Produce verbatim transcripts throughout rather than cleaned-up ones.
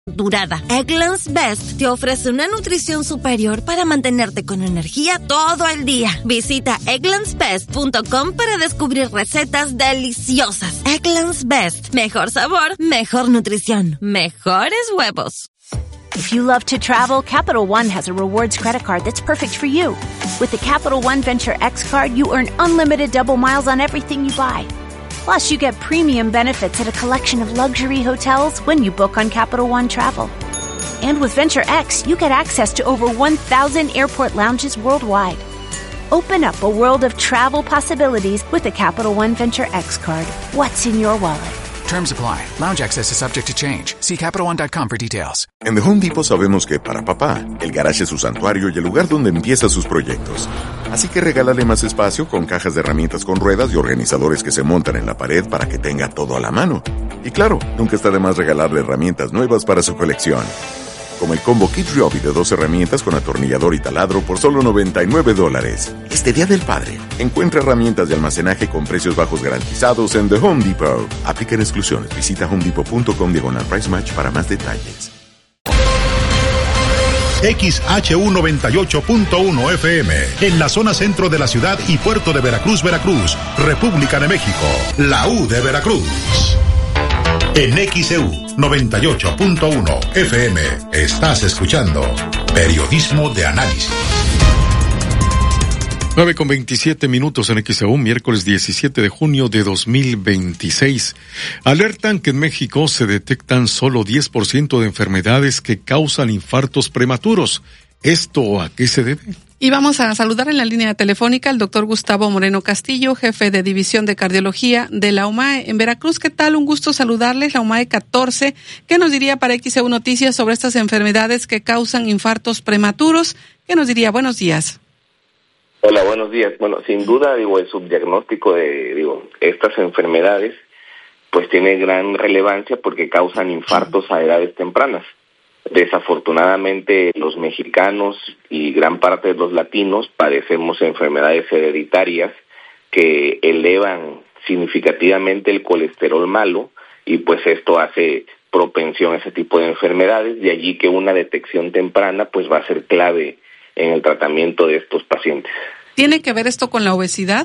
Durada. Eggland's Best te ofrece una nutrición superior para mantenerte con energía todo el día. Visita egglands best punto com para descubrir recetas deliciosas. Eggland's Best. Mejor sabor, mejor nutrición, mejores huevos. If you love to travel, Capital One has a rewards credit card that's perfect for you. With the Capital One Venture X card, you earn unlimited double miles on everything you buy. Plus, you get premium benefits at a collection of luxury hotels when you book on Capital One Travel. And with Venture X, you get access to over one thousand airport lounges worldwide. Open up a world of travel possibilities with the Capital One Venture X card. What's in your wallet? Terms apply. Lounge access is subject to change. See Capital One dot com for details. En The Home Depot sabemos que para papá, el garaje es su santuario y el lugar donde empieza sus proyectos. Así que regálale más espacio con cajas de herramientas con ruedas y organizadores que se montan en la pared para que tenga todo a la mano. Y claro, nunca está de más regalarle herramientas nuevas para su colección. Como el combo Kid Ryobi de dos herramientas con atornillador y taladro por solo noventa y nueve dólares. Este Día del Padre, encuentra herramientas de almacenaje con precios bajos garantizados en The Home Depot. Aplican exclusiones. Visita homedepot punto com diagonal price match para más detalles. X H U noventa y ocho punto uno F M, en la zona centro de la ciudad y puerto de Veracruz, Veracruz, República de México, la U de Veracruz. En X E U noventa y ocho punto uno F M, estás escuchando Periodismo de Análisis. nueve con veintisiete minutos en X E U, miércoles diecisiete de junio de dos mil veintiséis. Alertan que en México se detectan solo diez por ciento de enfermedades que causan infartos prematuros. ¿Esto a qué se debe? Y vamos a saludar en la línea telefónica al doctor Gustavo Moreno Castillo, jefe de División de Cardiología de la UMAE en Veracruz. ¿Qué tal? Un gusto saludarles, la UMAE catorce. ¿Qué nos diría para X E U Noticias sobre estas enfermedades que causan infartos prematuros? ¿Qué nos diría? Buenos días. Hola, buenos días. Bueno, sin duda, digo, el subdiagnóstico de, digo, estas enfermedades, pues tiene gran relevancia porque causan infartos a edades tempranas. Desafortunadamente, los mexicanos y gran parte de los latinos padecemos enfermedades hereditarias que elevan significativamente el colesterol malo y pues esto hace propensión a ese tipo de enfermedades, de allí que una detección temprana pues va a ser clave en el tratamiento de estos pacientes. ¿Tiene que ver esto con la obesidad?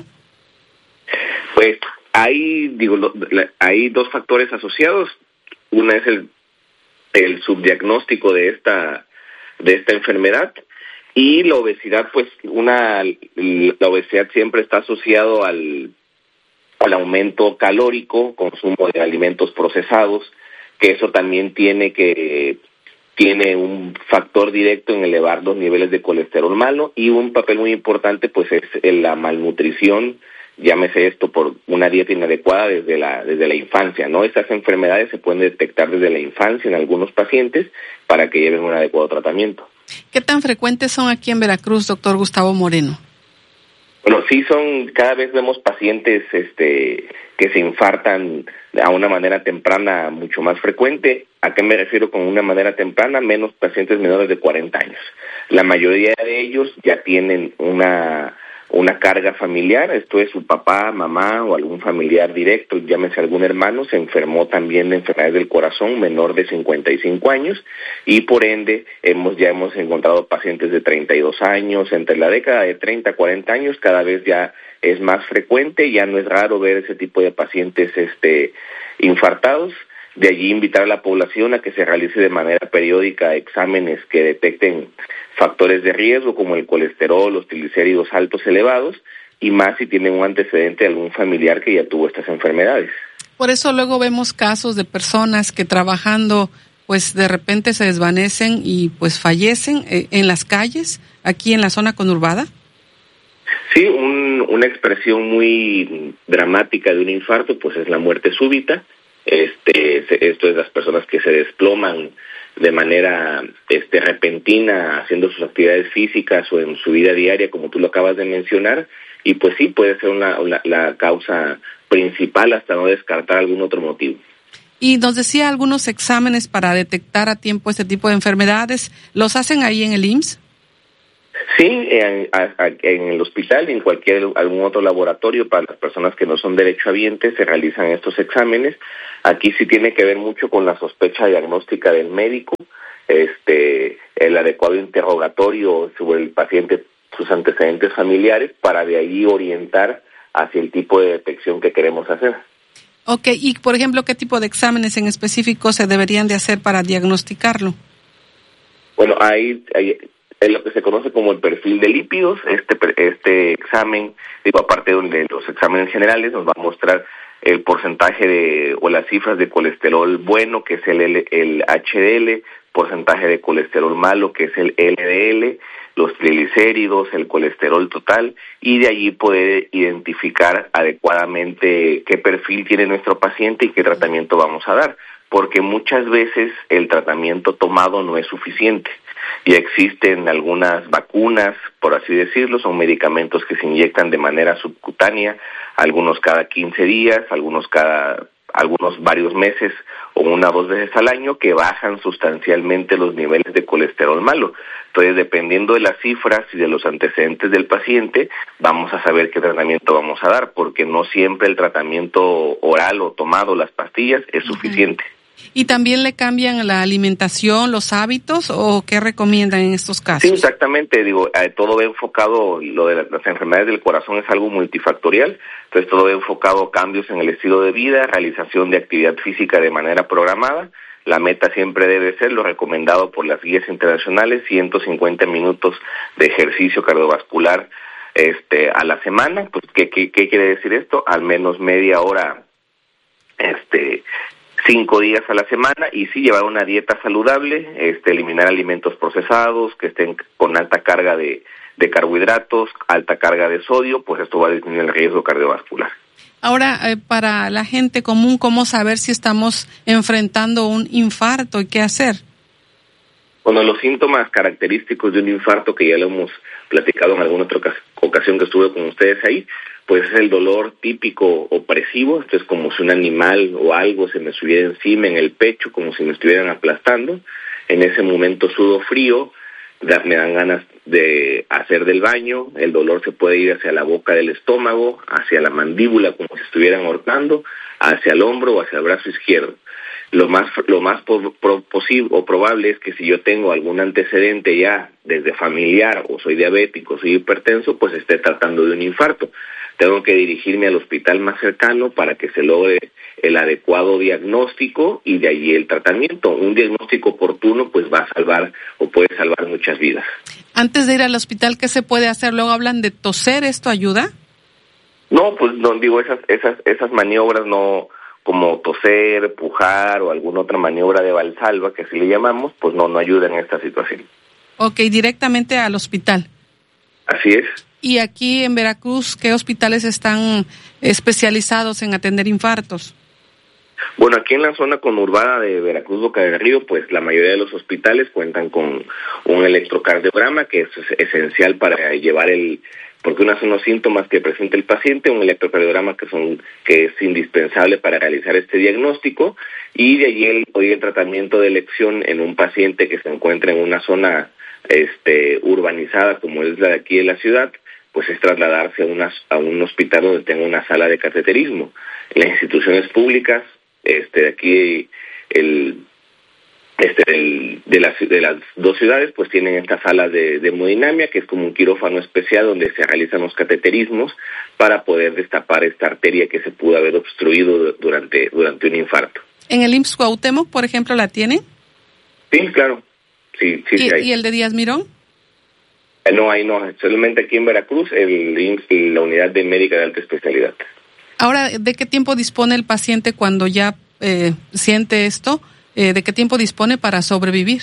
Pues hay, digo, lo, la, hay dos factores asociados. Una es el el subdiagnóstico de esta de esta enfermedad y la obesidad, pues una la obesidad siempre está asociado al al aumento calórico, consumo de alimentos procesados, que eso también tiene que tiene un factor directo en elevar los niveles de colesterol malo, y un papel muy importante pues es la malnutrición, llámese esto por una dieta inadecuada desde la desde la infancia, ¿no? Estas enfermedades se pueden detectar desde la infancia en algunos pacientes para que lleven un adecuado tratamiento. ¿Qué tan frecuentes son aquí en Veracruz, doctor Gustavo Moreno? Bueno, sí son, cada vez vemos pacientes este que se infartan a una manera temprana mucho más frecuente. ¿A qué me refiero con una manera temprana? Menos pacientes menores de cuarenta años. La mayoría de ellos ya tienen una una carga familiar, esto es su papá, mamá o algún familiar directo, llámese algún hermano, se enfermó también de enfermedades del corazón, menor de cincuenta y cinco años, y por ende hemos ya hemos encontrado pacientes de treinta y dos años, entre la década de treinta a cuarenta años, cada vez ya es más frecuente, ya no es raro ver ese tipo de pacientes este infartados. De allí invitar a la población a que se realice de manera periódica exámenes que detecten factores de riesgo como el colesterol, los triglicéridos altos elevados, y más si tienen un antecedente de algún familiar que ya tuvo estas enfermedades. Por eso luego vemos casos de personas que trabajando pues de repente se desvanecen y pues fallecen eh, en las calles, aquí en la zona conurbada. Sí, un, una expresión muy dramática de un infarto pues es la muerte súbita. Este, esto es las personas que se desploman de manera este, repentina haciendo sus actividades físicas o en su vida diaria, como tú lo acabas de mencionar, y pues sí, puede ser una, una, la causa principal hasta no descartar algún otro motivo. Y nos decía algunos exámenes para detectar a tiempo este tipo de enfermedades, ¿los hacen ahí en el I M S S? Sí, en, a, a, en el hospital y en cualquier algún otro laboratorio para las personas que no son derechohabientes se realizan estos exámenes. Aquí sí tiene que ver mucho con la sospecha diagnóstica del médico, este, el adecuado interrogatorio sobre el paciente, sus antecedentes familiares, para de ahí orientar hacia el tipo de detección que queremos hacer. Ok, y por ejemplo, ¿qué tipo de exámenes en específico se deberían de hacer para diagnosticarlo? Bueno, hay, hay es lo que se conoce como el perfil de lípidos. Este este examen, digo, aparte de los exámenes generales, nos va a mostrar el porcentaje de o las cifras de colesterol bueno, que es el, L, el H D L, porcentaje de colesterol malo, que es el L D L, los triglicéridos, el colesterol total, y de allí poder identificar adecuadamente qué perfil tiene nuestro paciente y qué tratamiento vamos a dar, porque muchas veces el tratamiento tomado no es suficiente. Y existen algunas vacunas, por así decirlo, son medicamentos que se inyectan de manera subcutánea, algunos cada quince días, algunos cada algunos varios meses o una o dos veces al año, que bajan sustancialmente los niveles de colesterol malo. Entonces, dependiendo de las cifras y de los antecedentes del paciente, vamos a saber qué tratamiento vamos a dar, porque no siempre el tratamiento oral o tomado, las pastillas, es suficiente. ¿Y también le cambian la alimentación, los hábitos, o qué recomiendan en estos casos? Sí, exactamente. Digo, eh, todo va enfocado, lo de las, las enfermedades del corazón es algo multifactorial, entonces todo va enfocado a cambios en el estilo de vida, realización de actividad física de manera programada. La meta siempre debe ser lo recomendado por las guías internacionales, ciento cincuenta minutos de ejercicio cardiovascular este, a la semana. Pues, ¿qué, qué, qué quiere decir esto? Al menos media hora, este... cinco días a la semana, y sí llevar una dieta saludable, este, eliminar alimentos procesados que estén con alta carga de, de carbohidratos, alta carga de sodio, pues esto va a disminuir el riesgo cardiovascular. Ahora, eh, para la gente común, ¿cómo saber si estamos enfrentando un infarto y qué hacer? Bueno, los síntomas característicos de un infarto, que ya lo hemos platicado en alguna otra ocasión que estuve con ustedes ahí, pues es el dolor típico opresivo. Esto es como si un animal o algo se me subiera encima en el pecho, como si me estuvieran aplastando. En ese momento sudo frío, me dan ganas de hacer del baño, el dolor se puede ir hacia la boca del estómago, hacia la mandíbula como si estuvieran ahorcando, hacia el hombro o hacia el brazo izquierdo. Lo más lo más po- pro- posible o probable es que si yo tengo algún antecedente ya desde familiar, o soy diabético, soy hipertenso, pues esté tratando de un infarto. Tengo que dirigirme al hospital más cercano para que se logre el adecuado diagnóstico y de allí el tratamiento. Un diagnóstico oportuno pues va a salvar o puede salvar muchas vidas. Antes de ir al hospital, ¿qué se puede hacer? Luego hablan de toser, ¿esto ayuda? No, pues no digo, esas esas esas maniobras no, como toser, pujar o alguna otra maniobra de Valsalva, que así le llamamos, pues no, no ayudan en esta situación. Ok, directamente al hospital. Así es. Y aquí en Veracruz, ¿qué hospitales están especializados en atender infartos? Bueno, aquí en la zona conurbada de Veracruz, Boca del Río, pues la mayoría de los hospitales cuentan con un electrocardiograma, que es esencial para llevar el, porque unos son los síntomas que presenta el paciente, un electrocardiograma que son que es indispensable para realizar este diagnóstico, y de allí el, hoy el tratamiento de elección en un paciente que se encuentra en una zona este urbanizada como es la de aquí de la ciudad, pues es trasladarse a, una, a un hospital donde tenga una sala de cateterismo. En las instituciones públicas, este de aquí, el, este el, de, las, de las dos ciudades, pues tienen esta sala de, de hemodinamia, que es como un quirófano especial donde se realizan los cateterismos para poder destapar esta arteria que se pudo haber obstruido durante, durante un infarto. ¿En el I M S S Cuauhtémoc, por ejemplo, la tienen? Sí, claro. Sí, sí, ¿Y, sí hay. ¿Y el de Díaz Mirón? No, hay no, solamente aquí en Veracruz, el I M S S y la unidad de médica de alta especialidad. Ahora, ¿de qué tiempo dispone el paciente cuando ya eh, siente esto? Eh, ¿De qué tiempo dispone para sobrevivir?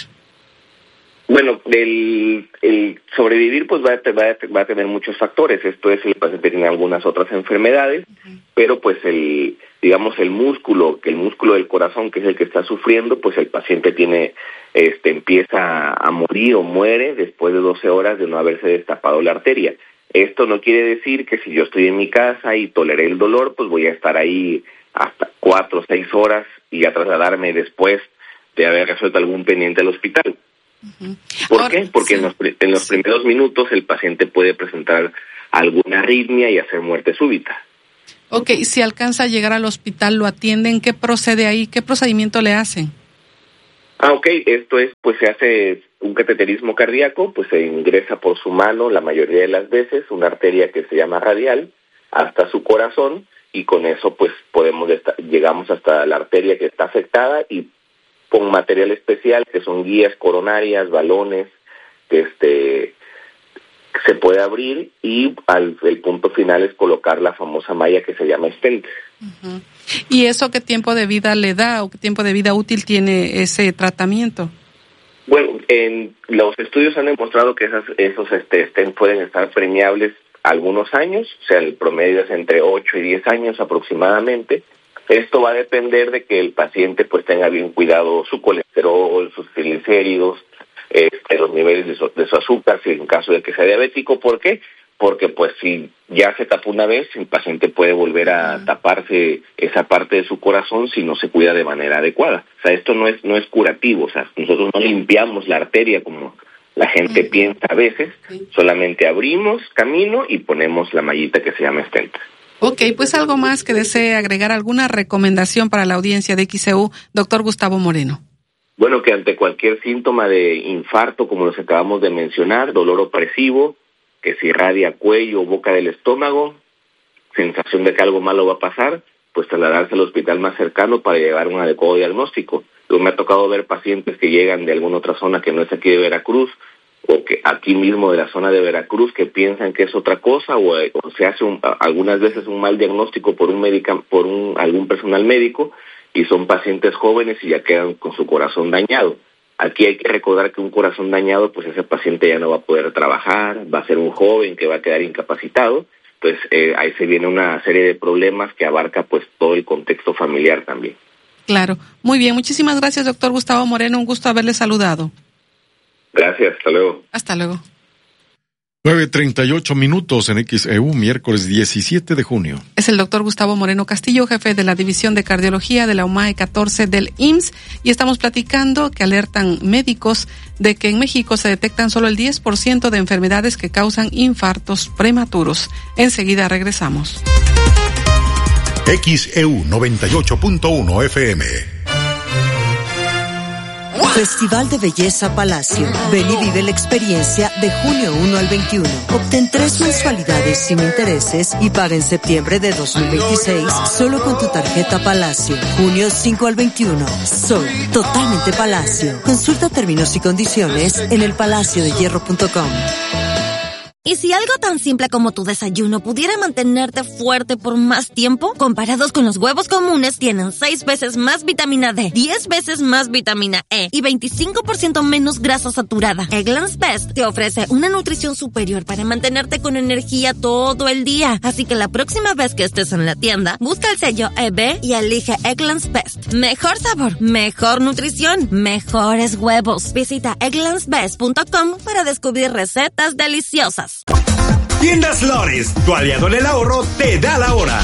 Bueno, el, el sobrevivir pues va a, va, a, va a tener muchos factores. Esto es, el paciente tiene algunas otras enfermedades, uh-huh. pero pues el, digamos, el músculo, que el músculo del corazón, que es el que está sufriendo, pues el paciente tiene, este, empieza a morir o muere después de doce horas de no haberse destapado la arteria. Esto no quiere decir que si yo estoy en mi casa y toleré el dolor, pues voy a estar ahí hasta cuatro o seis horas y a trasladarme después de haber resuelto algún pendiente al hospital. Uh-huh. ¿Por Ahora, qué? Porque sí. en, los, en los primeros minutos el paciente puede presentar alguna arritmia y hacer muerte súbita. Ok, si alcanza a llegar al hospital, ¿lo atienden? ¿Qué procede ahí? ¿Qué procedimiento le hacen? Ah, ok, esto es, pues se hace un cateterismo cardíaco, pues se ingresa por su mano la mayoría de las veces, una arteria que se llama radial, hasta su corazón, y con eso pues podemos, estar, llegamos hasta la arteria que está afectada, y con material especial, que son guías coronarias, balones, que este... se puede abrir, y al, el punto final es colocar la famosa malla que se llama stent. Uh-huh. ¿Y eso qué tiempo de vida le da o qué tiempo de vida útil tiene ese tratamiento? Bueno, en los estudios han demostrado que esas, esos este, stent pueden estar permeables algunos años, o sea, el promedio es entre ocho y diez años aproximadamente. Esto va a depender de que el paciente pues tenga bien cuidado su colesterol, sus triglicéridos, Este, los niveles de su, de su azúcar, si en caso de que sea diabético. ¿Por qué? Porque pues si ya se tapó una vez, el paciente puede volver a uh-huh. taparse esa parte de su corazón si no se cuida de manera adecuada. O sea, esto no es no es curativo, o sea, nosotros no limpiamos la arteria como la gente uh-huh. piensa a veces, uh-huh. solamente abrimos camino y ponemos la mallita que se llama stent. Ok, pues algo más que desee agregar, alguna recomendación para la audiencia de X E U, doctor Gustavo Moreno. Bueno, que ante cualquier síntoma de infarto, como los acabamos de mencionar, dolor opresivo, que se irradia cuello o boca del estómago, sensación de que algo malo va a pasar, pues trasladarse al hospital más cercano para llevar un adecuado diagnóstico. Yo me ha tocado ver pacientes que llegan de alguna otra zona que no es aquí de Veracruz, o que aquí mismo de la zona de Veracruz, que piensan que es otra cosa, o, o se hace un, algunas veces un mal diagnóstico por un médica, por un algún personal médico, y son pacientes jóvenes y ya quedan con su corazón dañado. Aquí hay que recordar que un corazón dañado, pues ese paciente ya no va a poder trabajar, va a ser un joven que va a quedar incapacitado, pues eh, ahí se viene una serie de problemas que abarca pues todo el contexto familiar también. Claro, muy bien, muchísimas gracias, doctor Gustavo Moreno, un gusto haberle saludado. Gracias, hasta luego. Hasta luego. nueve treinta y ocho minutos en X E U, miércoles diecisiete de junio. Es el doctor Gustavo Moreno Castillo, jefe de la División de Cardiología de la U M A E catorce del I M S S, y estamos platicando que alertan médicos de que en México se detectan solo el diez por ciento de enfermedades que causan infartos prematuros. Enseguida regresamos. X E U noventa y ocho punto uno F M. Festival de Belleza Palacio. Ven y vive la experiencia de junio primero al veintiuno. Obtén tres mensualidades sin intereses y paga en septiembre de dos mil veintiséis solo con tu tarjeta Palacio. junio cinco al veintiuno. Soy totalmente Palacio. Consulta términos y condiciones en el palacio de hierro punto com. ¿Y si algo tan simple como tu desayuno pudiera mantenerte fuerte por más tiempo? Comparados con los huevos comunes, tienen seis veces más vitamina D, diez veces más vitamina E y veinticinco por ciento menos grasa saturada. Eggland's Best te ofrece una nutrición superior para mantenerte con energía todo el día. Así que la próxima vez que estés en la tienda, busca el sello E B y elige Eggland's Best. Mejor sabor, mejor nutrición, mejores huevos. Visita egglands best punto com para descubrir recetas deliciosas. Tiendas Lores, tu aliado en el ahorro, te da la hora.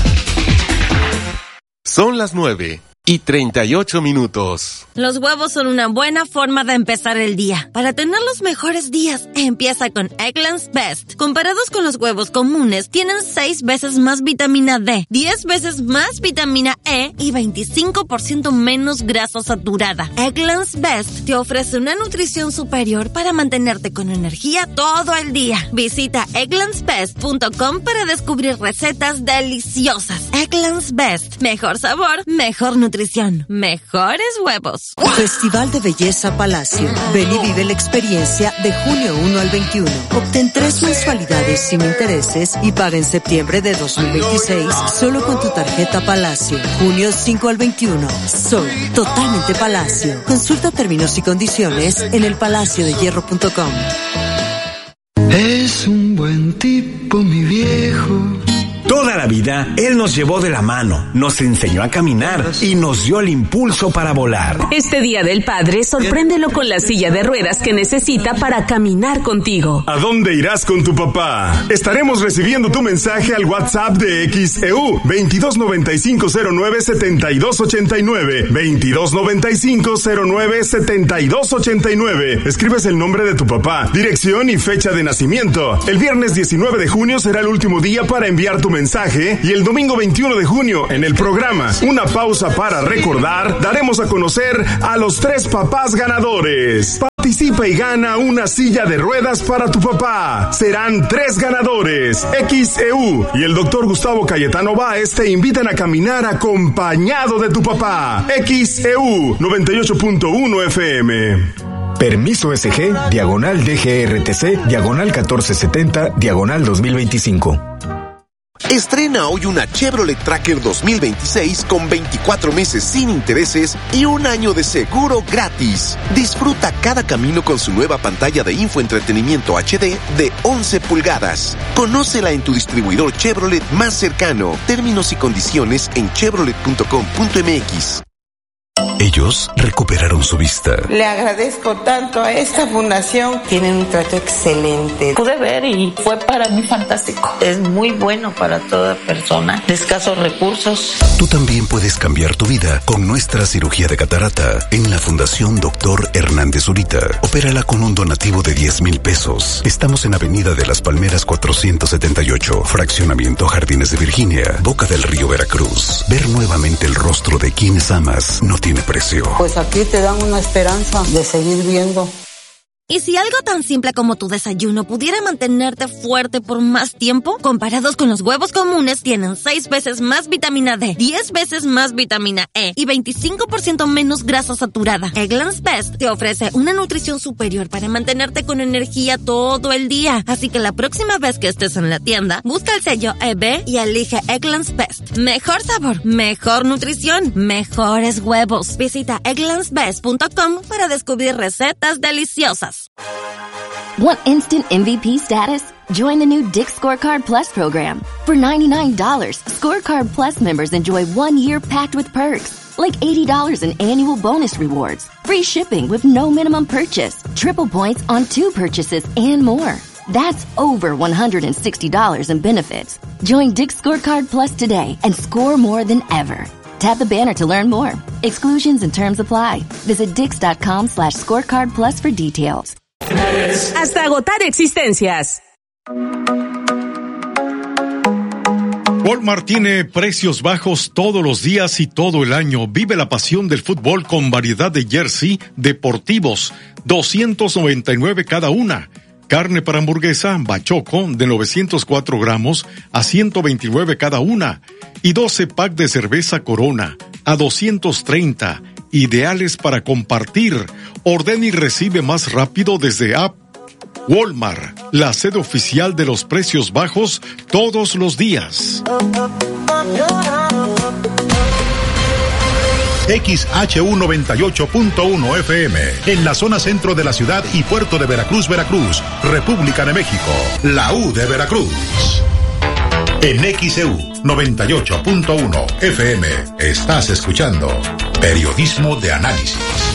Son las nueve y treinta y ocho minutos. Los huevos son una buena forma de empezar el día. Para tener los mejores días, empieza con Eggland's Best. Comparados con los huevos comunes, tienen seis veces más vitamina D, diez veces más vitamina E y veinticinco por ciento menos grasa saturada. Eggland's Best te ofrece una nutrición superior para mantenerte con energía todo el día. Visita egglands best punto com para descubrir recetas deliciosas. Eggland's Best. Mejor sabor, mejor nutrición, mejores huevos. Festival de Belleza Palacio. Ven y vive la experiencia de junio primero al veintiuno. Obtén tres mensualidades sin intereses y paga en septiembre de dos mil veintiséis solo con tu tarjeta Palacio. junio cinco al veintiuno. Soy totalmente Palacio. Consulta términos y condiciones en el palacio de hierro punto com. Es un buen tipo, mi viejo. Toda la vida, Él nos llevó de la mano, nos enseñó a caminar y nos dio el impulso para volar. Este Día del Padre, sorpréndelo con la silla de ruedas que necesita para caminar contigo. ¿A dónde irás con tu papá? Estaremos recibiendo tu mensaje al WhatsApp de X E U veintidós noventa y cinco cero nueve setenta y dos ochenta y nueve, veintidós noventa y cinco cero nueve setenta y dos ochenta y nueve. Escribes el nombre de tu papá, dirección y fecha de nacimiento. El viernes diecinueve de junio será el último día para enviar tu mensaje. mensaje y el domingo veintiuno de junio en el programa Una Pausa para Recordar daremos a conocer a los tres papás ganadores. Participa y gana una silla de ruedas para tu papá. Serán tres ganadores. X E U y el doctor Gustavo Cayetano Báez te invitan a caminar acompañado de tu papá. X E U noventa y ocho punto uno F M. Permiso S G, diagonal D G R T C, diagonal catorce setenta, diagonal dos mil veinticinco. Estrena hoy una Chevrolet Tracker dos mil veintiséis con veinticuatro meses sin intereses y un año de seguro gratis. Disfruta cada camino con su nueva pantalla de infoentretenimiento H D de once pulgadas. Conócela en tu distribuidor Chevrolet más cercano. Términos y condiciones en chevrolet punto com punto m x. Ellos recuperaron su vista. Le agradezco tanto a esta fundación. Tienen un trato excelente. Pude ver y fue para mí fantástico. Es muy bueno para toda persona de escasos recursos. Tú también puedes cambiar tu vida con nuestra cirugía de catarata en la Fundación Doctor Hernández Zurita. Opérala con un donativo de diez mil pesos. Estamos en Avenida de las Palmeras cuatrocientos setenta y ocho, Fraccionamiento Jardines de Virginia, Boca del Río, Veracruz. Ver nuevamente el rostro de quienes amas no tiene precio. Pues aquí te dan una esperanza de seguir viendo. ¿Y si algo tan simple como tu desayuno pudiera mantenerte fuerte por más tiempo? Comparados con los huevos comunes, tienen seis veces más vitamina D, diez veces más vitamina E y veinticinco por ciento menos grasa saturada. Eggland's Best te ofrece una nutrición superior para mantenerte con energía todo el día. Así que la próxima vez que estés en la tienda, busca el sello E B y elige Eggland's Best. Mejor sabor, mejor nutrición, mejores huevos. Visita egglands best punto com para descubrir recetas deliciosas. Want instant M V P status? Join the new Dick's Scorecard Plus program. For ninety-nine dollars, Scorecard Plus members enjoy one year packed with perks, like eighty dollars in annual bonus rewards, free shipping with no minimum purchase, triple points on two purchases, and more. That's over one hundred sixty dollars in benefits. Join Dick's Scorecard Plus today and score more than ever. Tap the banner to learn more. Exclusions and terms apply. Visit dix.com slash scorecard plus for details. Hasta agotar existencias. Walmart tiene precios bajos todos los días y todo el año. Vive la pasión del fútbol con variedad de jersey deportivos, doscientos noventa y nueve cada una. Carne para hamburguesa Bachoco de novecientos cuatro gramos a ciento veintinueve cada una. Y doce pack de cerveza Corona a doscientos treinta. Ideales para compartir. Ordena y recibe más rápido desde app. Walmart, la sede oficial de los precios bajos todos los días. X H U noventa y ocho punto uno F M, en la zona centro de la ciudad y puerto de Veracruz, Veracruz, República de México, la U de Veracruz. En X E U noventa y ocho punto uno F M, estás escuchando Periodismo de Análisis.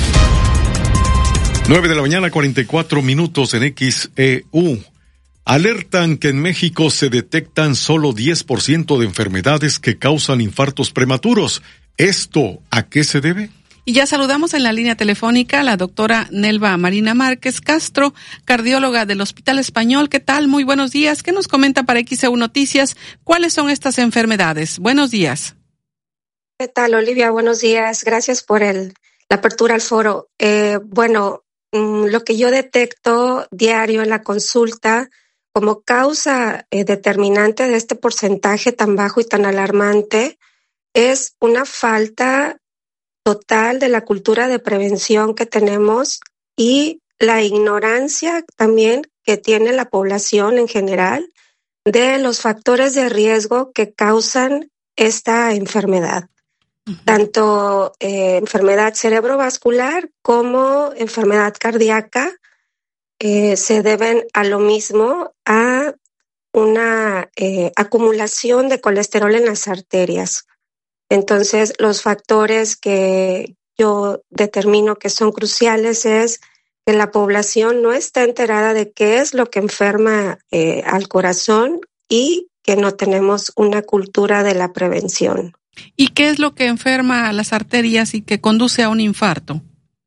nueve de la mañana, cuarenta y cuatro minutos en X E U. Alertan que en México se detectan solo diez por ciento de enfermedades que causan infartos prematuros. ¿Esto a qué se debe? Y ya saludamos en la línea telefónica a la doctora Nelva Marina Márquez Castro, cardióloga del Hospital Español. ¿Qué tal? Muy buenos días. ¿Qué nos comenta para X E U Noticias? ¿Cuáles son estas enfermedades? Buenos días. ¿Qué tal, Olivia? Buenos días. Gracias por el, la apertura al foro. Eh, bueno, mmm, lo que yo detecto diario en la consulta como causa eh, determinante de este porcentaje tan bajo y tan alarmante es una falta total de la cultura de prevención que tenemos y la ignorancia también que tiene la población en general de los factores de riesgo que causan esta enfermedad. Uh-huh. Tanto eh, enfermedad cerebrovascular como enfermedad cardíaca eh, se deben a lo mismo, a una eh, acumulación de colesterol en las arterias. Entonces, los factores que yo determino que son cruciales es que la población no está enterada de qué es lo que enferma eh, al corazón y que no tenemos una cultura de la prevención. ¿Y qué es lo que enferma a las arterias y que conduce a un infarto?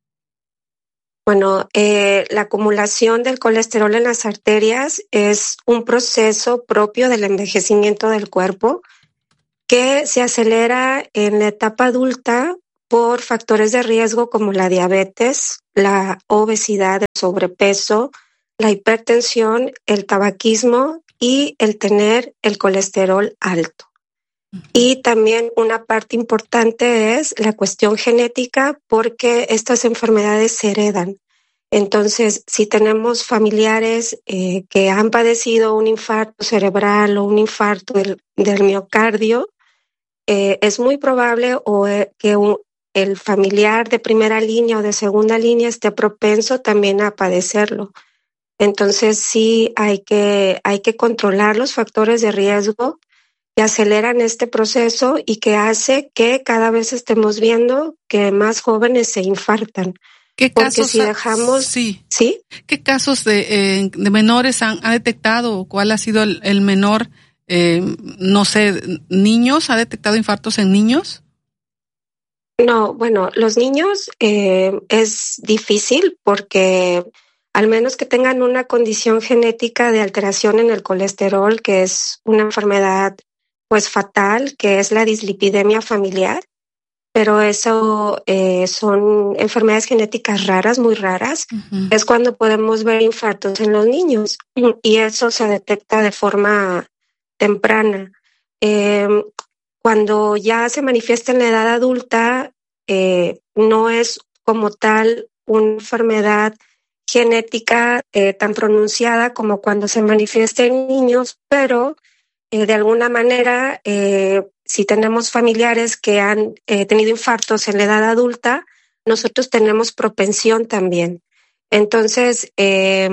Bueno, eh, la acumulación del colesterol en las arterias es un proceso propio del envejecimiento del cuerpo que se acelera en la etapa adulta por factores de riesgo como la diabetes, la obesidad, el sobrepeso, la hipertensión, el tabaquismo y el tener el colesterol alto. Y también una parte importante es la cuestión genética porque estas enfermedades se heredan. Entonces, si tenemos familiares eh, que han padecido un infarto cerebral o un infarto del, del miocardio, eh, es muy probable o, eh, que un, el familiar de primera línea o de segunda línea esté propenso también a padecerlo. Entonces, sí hay que, hay que controlar los factores de riesgo que aceleran este proceso y que hace que cada vez estemos viendo que más jóvenes se infartan. ¿Qué Porque casos si ha- dejamos, sí. ¿sí? ¿Qué casos de, eh, de menores han ha detectado o cuál ha sido el, el menor? Eh, no sé, ¿niños? ¿Ha detectado infartos en niños? No, bueno, los niños eh, es difícil porque al menos que tengan una condición genética de alteración en el colesterol, que es una enfermedad pues fatal, que es la dislipidemia familiar, pero eso eh, son enfermedades genéticas raras, muy raras, Uh-huh. es cuando podemos ver infartos en los niños y eso se detecta de forma temprana. Eh, cuando ya se manifiesta en la edad adulta, eh, no es como tal una enfermedad genética eh, tan pronunciada como cuando se manifiesta en niños, pero eh, de alguna manera, eh, si tenemos familiares que han eh, tenido infartos en la edad adulta, nosotros tenemos propensión también. Entonces, eh,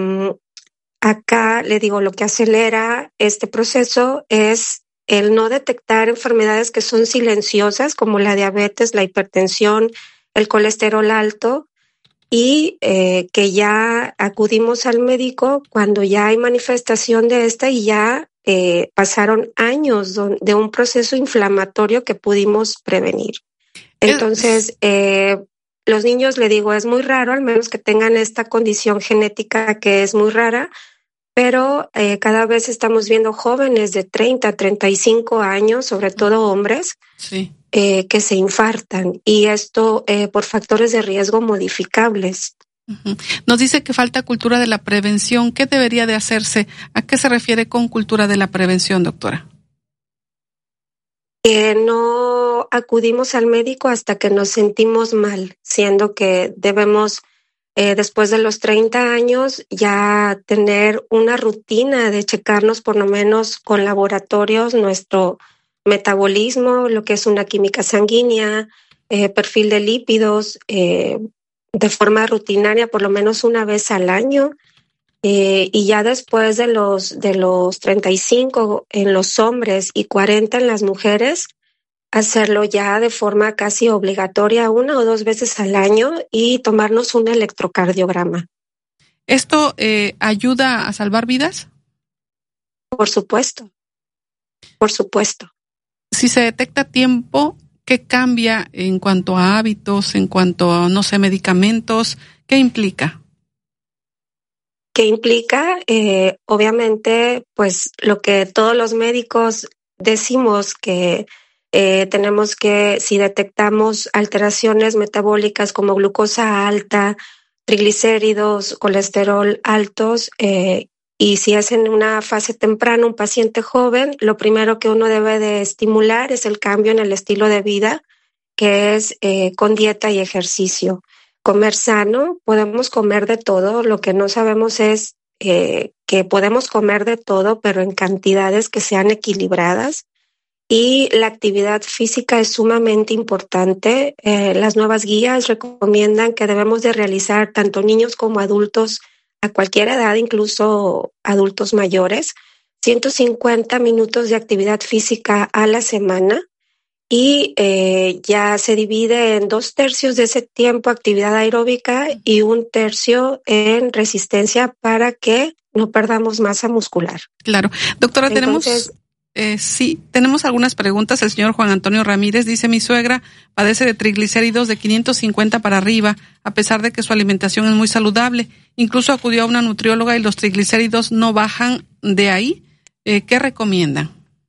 acá le digo, lo que acelera este proceso es el no detectar enfermedades que son silenciosas, como la diabetes, la hipertensión, el colesterol alto, y eh, que ya acudimos al médico cuando ya hay manifestación de esta y ya eh, pasaron años don- de un proceso inflamatorio que pudimos prevenir. Entonces, eh, los niños, le digo, es muy raro, al menos que tengan esta condición genética que es muy rara, pero eh, cada vez estamos viendo jóvenes de treinta, treinta y cinco años, sobre todo hombres, Sí. eh, que se infartan y esto eh, por factores de riesgo modificables. Ujú. Nos dice que falta cultura de la prevención. ¿Qué debería de hacerse? ¿A qué se refiere con cultura de la prevención, doctora? Eh, no acudimos al médico hasta que nos sentimos mal, siendo que debemos, eh, después de los treinta años, ya tener una rutina de checarnos por lo menos con laboratorios nuestro metabolismo, lo que es una química sanguínea, eh, perfil de lípidos, eh, de forma rutinaria por lo menos una vez al año. Eh, y ya después de los, de los treinta y cinco en los hombres y cuarenta en las mujeres, hacerlo ya de forma casi obligatoria una o dos veces al año y tomarnos un electrocardiograma. ¿Esto eh, ayuda a salvar vidas? Por supuesto, por supuesto. Si se detecta a tiempo, ¿qué cambia en cuanto a hábitos, en cuanto a, no sé, medicamentos? ¿Qué implica? ¿Qué implica? Eh, obviamente, pues lo que todos los médicos decimos que eh, tenemos que, si detectamos alteraciones metabólicas como glucosa alta, triglicéridos, colesterol altos, eh, y si es en una fase temprana un paciente joven, lo primero que uno debe de estimular es el cambio en el estilo de vida, que es eh, con dieta y ejercicio. Comer sano, podemos comer de todo, lo que no sabemos es eh, que podemos comer de todo, pero en cantidades que sean equilibradas. Y la actividad física es sumamente importante. Eh, las nuevas guías recomiendan que debemos de realizar tanto niños como adultos a cualquier edad, incluso adultos mayores, ciento cincuenta minutos de actividad física a la semana y eh, ya se divide en dos tercios de ese tiempo actividad aeróbica y un tercio en resistencia para que no perdamos masa muscular. Claro. Doctora, Entonces, tenemos... Eh, sí, tenemos algunas preguntas. El señor Juan Antonio Ramírez dice: mi suegra padece de triglicéridos de quinientos cincuenta para arriba, a pesar de que su alimentación es muy saludable. Incluso acudió a una nutrióloga y los triglicéridos no bajan de ahí. Eh, ¿Qué recomiendan?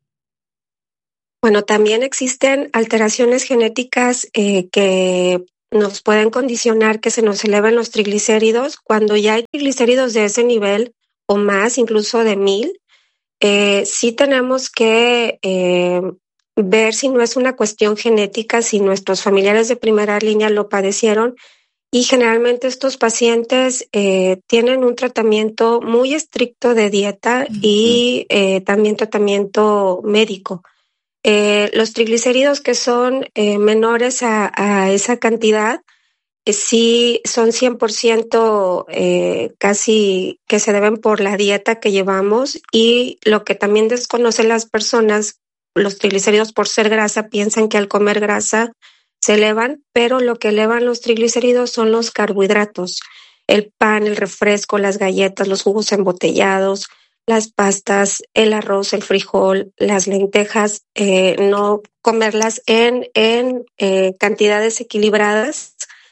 Bueno, también existen alteraciones genéticas eh, que nos pueden condicionar que se nos eleven los triglicéridos. Cuando ya hay triglicéridos de ese nivel o más, incluso de mil, Eh, sí tenemos que eh, ver si no es una cuestión genética, si nuestros familiares de primera línea lo padecieron, y generalmente estos pacientes eh, tienen un tratamiento muy estricto de dieta uh-huh. y eh, también tratamiento médico. Eh, los triglicéridos que son eh, menores a, a esa cantidad sí son cien por ciento eh, casi que se deben por la dieta que llevamos, y lo que también desconocen las personas, los triglicéridos por ser grasa piensan que al comer grasa se elevan, pero lo que elevan los triglicéridos son los carbohidratos, el pan, el refresco, las galletas, los jugos embotellados, las pastas, el arroz, el frijol, las lentejas, eh, no comerlas en, en eh, cantidades equilibradas.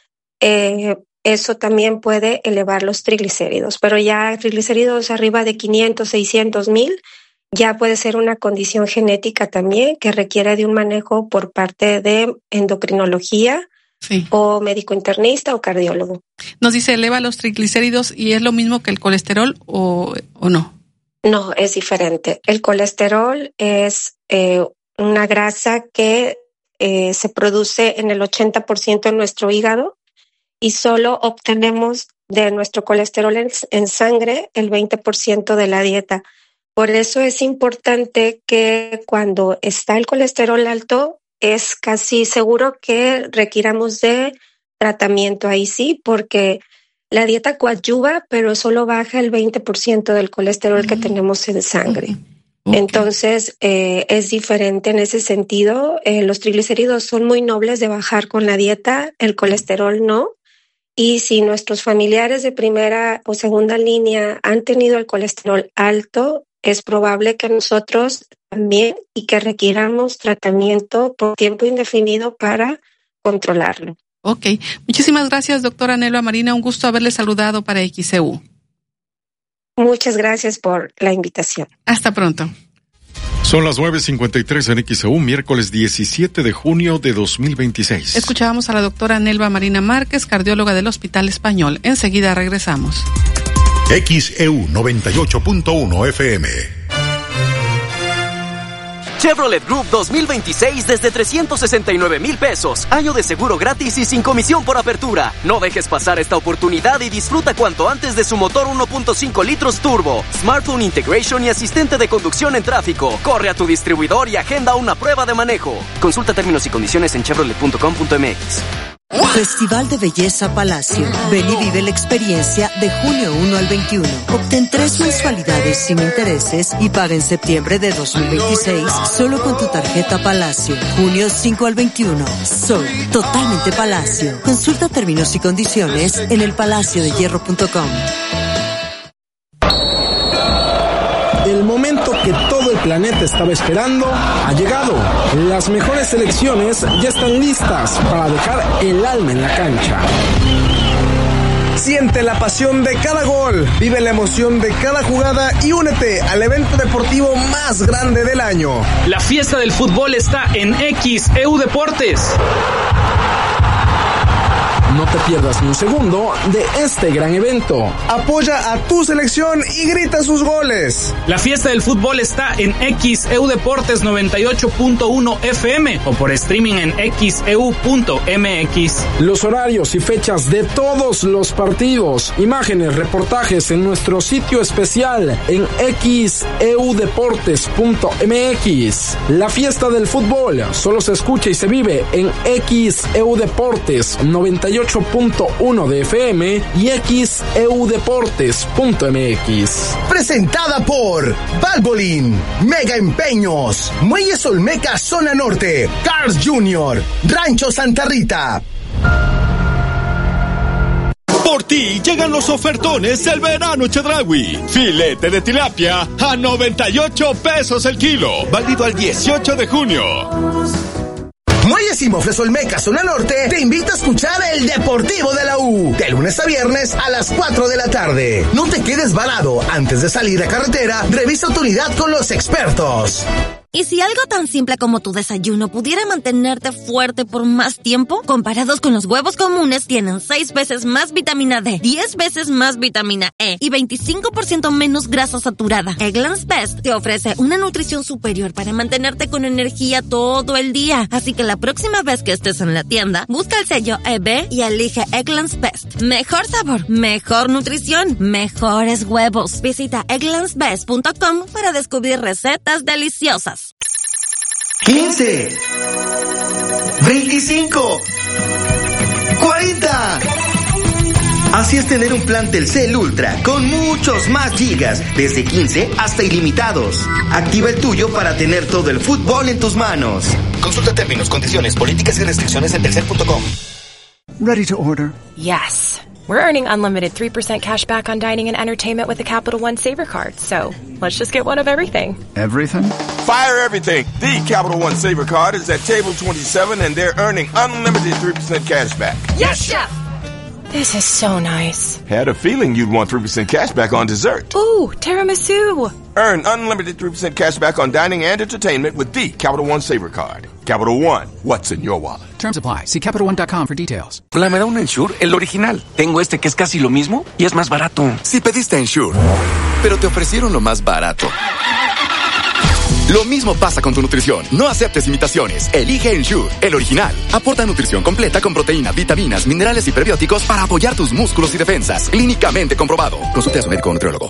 Eh, eso también puede elevar los triglicéridos, pero ya triglicéridos arriba de quinientos, seiscientos mil ya puede ser una condición genética también que requiere de un manejo por parte de endocrinología sí. o médico internista o cardiólogo. Nos dice, eleva los triglicéridos y es lo mismo que el colesterol o, o no. No, es diferente. El colesterol es eh, una grasa que eh, se produce en el ochenta por ciento en nuestro hígado, y solo obtenemos de nuestro colesterol en, en sangre el veinte por ciento de la dieta. Por eso es importante que cuando está el colesterol alto, es casi seguro que requiramos de tratamiento ahí sí, porque la dieta coadyuva, pero solo baja el veinte por ciento del colesterol uh-huh. que tenemos en sangre. Okay. Entonces, eh, es diferente en ese sentido. Eh, los triglicéridos son muy nobles de bajar con la dieta, el colesterol no. Y si nuestros familiares de primera o segunda línea han tenido el colesterol alto, es probable que nosotros también y que requiramos tratamiento por tiempo indefinido para controlarlo. Ok. Muchísimas gracias, doctora Nelva Marina. Un gusto haberle saludado para X E U. Muchas gracias por la invitación. Hasta pronto. Son las nueve cincuenta y tres en X E U, miércoles diecisiete de junio de dos mil veintiséis. Escuchábamos a la doctora Nelva Marina Márquez, cardióloga del Hospital Español. Enseguida regresamos. X E U noventa y ocho punto uno F M. Chevrolet Group dos mil veintiséis desde trescientos sesenta y nueve mil pesos. Año de seguro gratis y sin comisión por apertura. No dejes pasar esta oportunidad y disfruta cuanto antes de su motor uno punto cinco litros turbo, smartphone integration y asistente de conducción en tráfico. Corre a tu distribuidor y agenda una prueba de manejo. Consulta términos y condiciones en chevrolet punto com punto m x. Festival de Belleza Palacio. Ven y vive la experiencia de junio uno al veintiuno. Obtén tres mensualidades sin intereses y paga en septiembre de dos mil veintiséis solo con tu tarjeta Palacio. Junio cinco al veintiuno. Soy totalmente Palacio. Consulta términos y condiciones en el palacio de hierro punto com. El momento que todo el planeta estaba esperando ha llegado. Las mejores selecciones ya están listas para dejar el alma en la cancha. Siente la pasión de cada gol, vive la emoción de cada jugada y únete al evento deportivo más grande del año. La fiesta del fútbol está en X E U Deportes. No te pierdas ni un segundo de este gran evento. Apoya a tu selección y grita sus goles. La fiesta del fútbol está en X E U Deportes noventa y ocho punto uno F M o por streaming en x e u punto m x. Los horarios y fechas de todos los partidos, imágenes, reportajes en nuestro sitio especial en x e u deportes punto m x. La fiesta del fútbol solo se escucha y se vive en X E U Deportes noventa y ocho ocho punto uno de F M y X E U Deportes punto M X. Presentada por Valvoline, Mega Empeños, Muelles Olmeca Zona Norte, Cars Junior, Rancho Santa Rita. Por ti llegan los ofertones del verano Chedraui. Filete de tilapia a noventa y ocho pesos el kilo. Válido al dieciocho de junio. Muelles y Mofles Olmeca Zona Norte te invita a escuchar el Deportivo de la U. De lunes a viernes a las cuatro de la tarde. No te quedes varado. Antes de salir a carretera, revisa tu unidad con los expertos. ¿Y si algo tan simple como tu desayuno pudiera mantenerte fuerte por más tiempo? Comparados con los huevos comunes, tienen seis veces más vitamina D, diez veces más vitamina E y veinticinco por ciento menos grasa saturada. Eggland's Best te ofrece una nutrición superior para mantenerte con energía todo el día. Así que la próxima vez que estés en la tienda, busca el sello E B y elige Eggland's Best. Mejor sabor, mejor nutrición, mejores huevos. Visita egglands best punto com para descubrir recetas deliciosas. quince, veinticinco, cuarenta. Así es tener un plan Telcel Ultra con muchos más gigas, desde quince hasta ilimitados. Activa el tuyo para tener todo el fútbol en tus manos. Consulta términos, condiciones, políticas y restricciones en telcel punto com. Ready to order? Yes. We're earning unlimited three percent cash back on dining and entertainment with the Capital One Saver Card, so let's just get one of everything. Everything? Fire everything! The Capital One Saver Card is at table twenty-seven and they're earning unlimited three percent cash back. Yes, Chef! This is so nice. Had a feeling you'd want three percent cash back on dessert. Ooh, tiramisu! Earn unlimited three percent cash back on dining and entertainment with the Capital One Saver Card. Capital One, what's in your wallet? Terms apply. See Capital One dot com for details. Hola, ¿me da un Ensure? El original. Tengo este que es casi lo mismo y es más barato. Si pediste Ensure, pero te ofrecieron lo más barato. Lo mismo pasa con tu nutrición. No aceptes imitaciones. Elige Ensure, el original. Aporta nutrición completa con proteína, vitaminas, minerales y prebióticos para apoyar tus músculos y defensas. Clínicamente comprobado. Consulte a su médico o nutriólogo.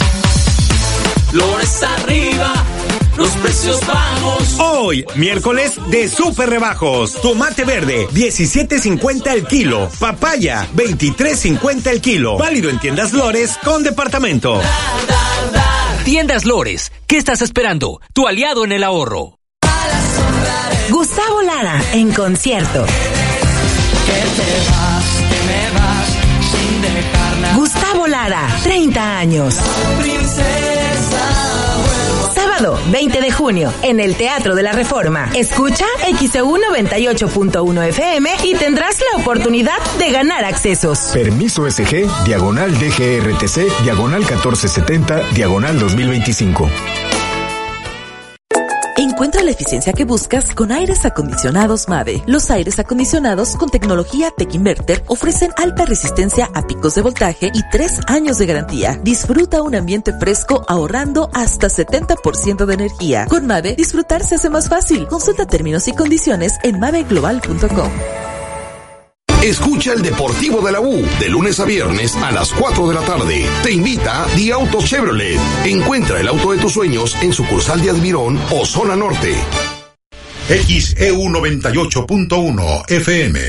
Flores arriba, los precios bajos. Hoy, miércoles de super rebajos. Tomate verde, diecisiete cincuenta el kilo. Papaya, veintitrés cincuenta el kilo. Válido en tiendas Lores con departamento. Da, da, da. Tiendas Lores, ¿qué estás esperando? Tu aliado en el ahorro. Gustavo Lara en concierto. Que te vas, que me vas, sin dejar nada. Gustavo Lara, treinta años. Sábado, veinte de junio, en el Teatro de la Reforma. Escucha X E U noventa y ocho punto uno F M y tendrás la oportunidad de ganar accesos. Permiso S G, diagonal D G R T C, diagonal catorce setenta, diagonal dos mil veinticinco. Encuentra la eficiencia que buscas con aires acondicionados Mave. Los aires acondicionados con tecnología Tech Inverter ofrecen alta resistencia a picos de voltaje y tres años de garantía. Disfruta un ambiente fresco ahorrando hasta setenta por ciento de energía. Con Mave, disfrutar se hace más fácil. Consulta términos y condiciones en mave global punto com. Escucha el Deportivo de la U de lunes a viernes a las cuatro de la tarde. Te invita Di Auto Chevrolet. Encuentra el auto de tus sueños en sucursal de Admirón o Zona Norte. X E U noventa y ocho punto uno F M.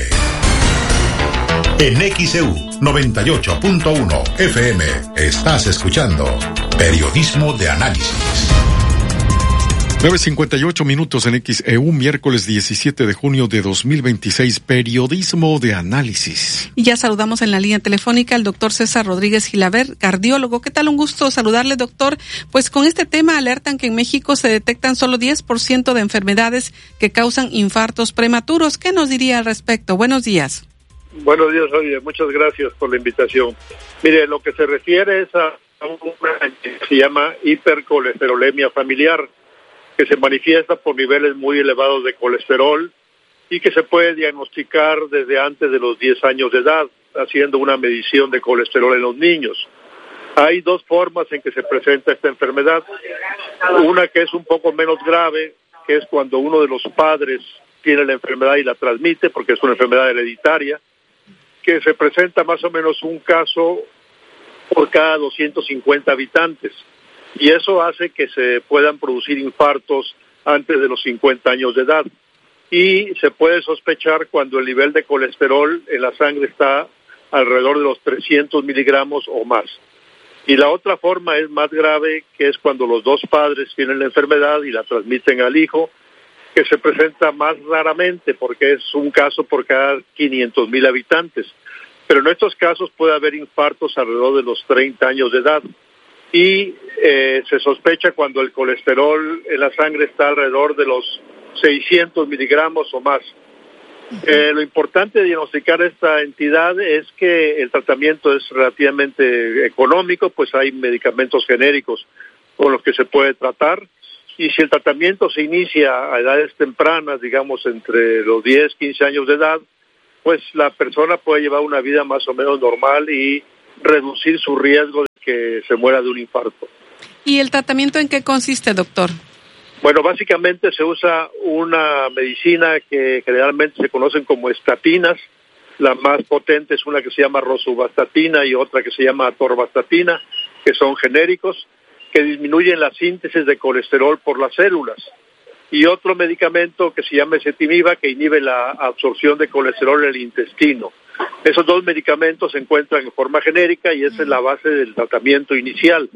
En X E U noventa y ocho punto uno F M estás escuchando Periodismo de Análisis. nueve cincuenta y ocho minutos en X E U, miércoles diecisiete de junio de dos mil veintiséis, periodismo de análisis. Y ya saludamos en la línea telefónica al doctor César Rodríguez Gilaver, cardiólogo. ¿Qué tal? Un gusto saludarle, doctor. Pues con este tema alertan que en México se detectan solo diez por ciento de enfermedades que causan infartos prematuros. ¿Qué nos diría al respecto? Buenos días. Buenos días, oye, muchas gracias por la invitación. Mire, lo que se refiere es a una que se llama hipercolesterolemia familiar, que se manifiesta por niveles muy elevados de colesterol y que se puede diagnosticar desde antes de los diez años de edad, haciendo una medición de colesterol en los niños. Hay dos formas en que se presenta esta enfermedad. Una que es un poco menos grave, que es cuando uno de los padres tiene la enfermedad y la transmite, porque es una enfermedad hereditaria, que se presenta más o menos un caso por cada doscientos cincuenta habitantes. Y eso hace que se puedan producir infartos antes de los cincuenta años de edad. y se puede sospechar cuando el nivel de colesterol en la sangre está alrededor de los trescientos miligramos o más. Y la otra forma es más grave, que es cuando los dos padres tienen la enfermedad y la transmiten al hijo, que se presenta más raramente porque es un caso por cada quinientos mil habitantes. Pero en estos casos puede haber infartos alrededor de los treinta años de edad. Y eh, se sospecha cuando el colesterol en la sangre está alrededor de los seiscientos miligramos o más. Eh, lo importante de diagnosticar esta entidad es que el tratamiento es relativamente económico, pues hay medicamentos genéricos con los que se puede tratar, y si el tratamiento se inicia a edades tempranas, digamos entre los diez, quince años de edad, pues la persona puede llevar una vida más o menos normal y reducir su riesgo de que se muera de un infarto. ¿Y el tratamiento en qué consiste, doctor? Bueno, básicamente se usa una medicina que generalmente se conocen como estatinas. La más potente es una que se llama rosuvastatina y otra que se llama atorvastatina, que son genéricos, que disminuyen la síntesis de colesterol por las células. Y otro medicamento que se llama ezetimiba, que inhibe la absorción de colesterol en el intestino. Esos dos medicamentos se encuentran en forma genérica y esa es la base del tratamiento inicial.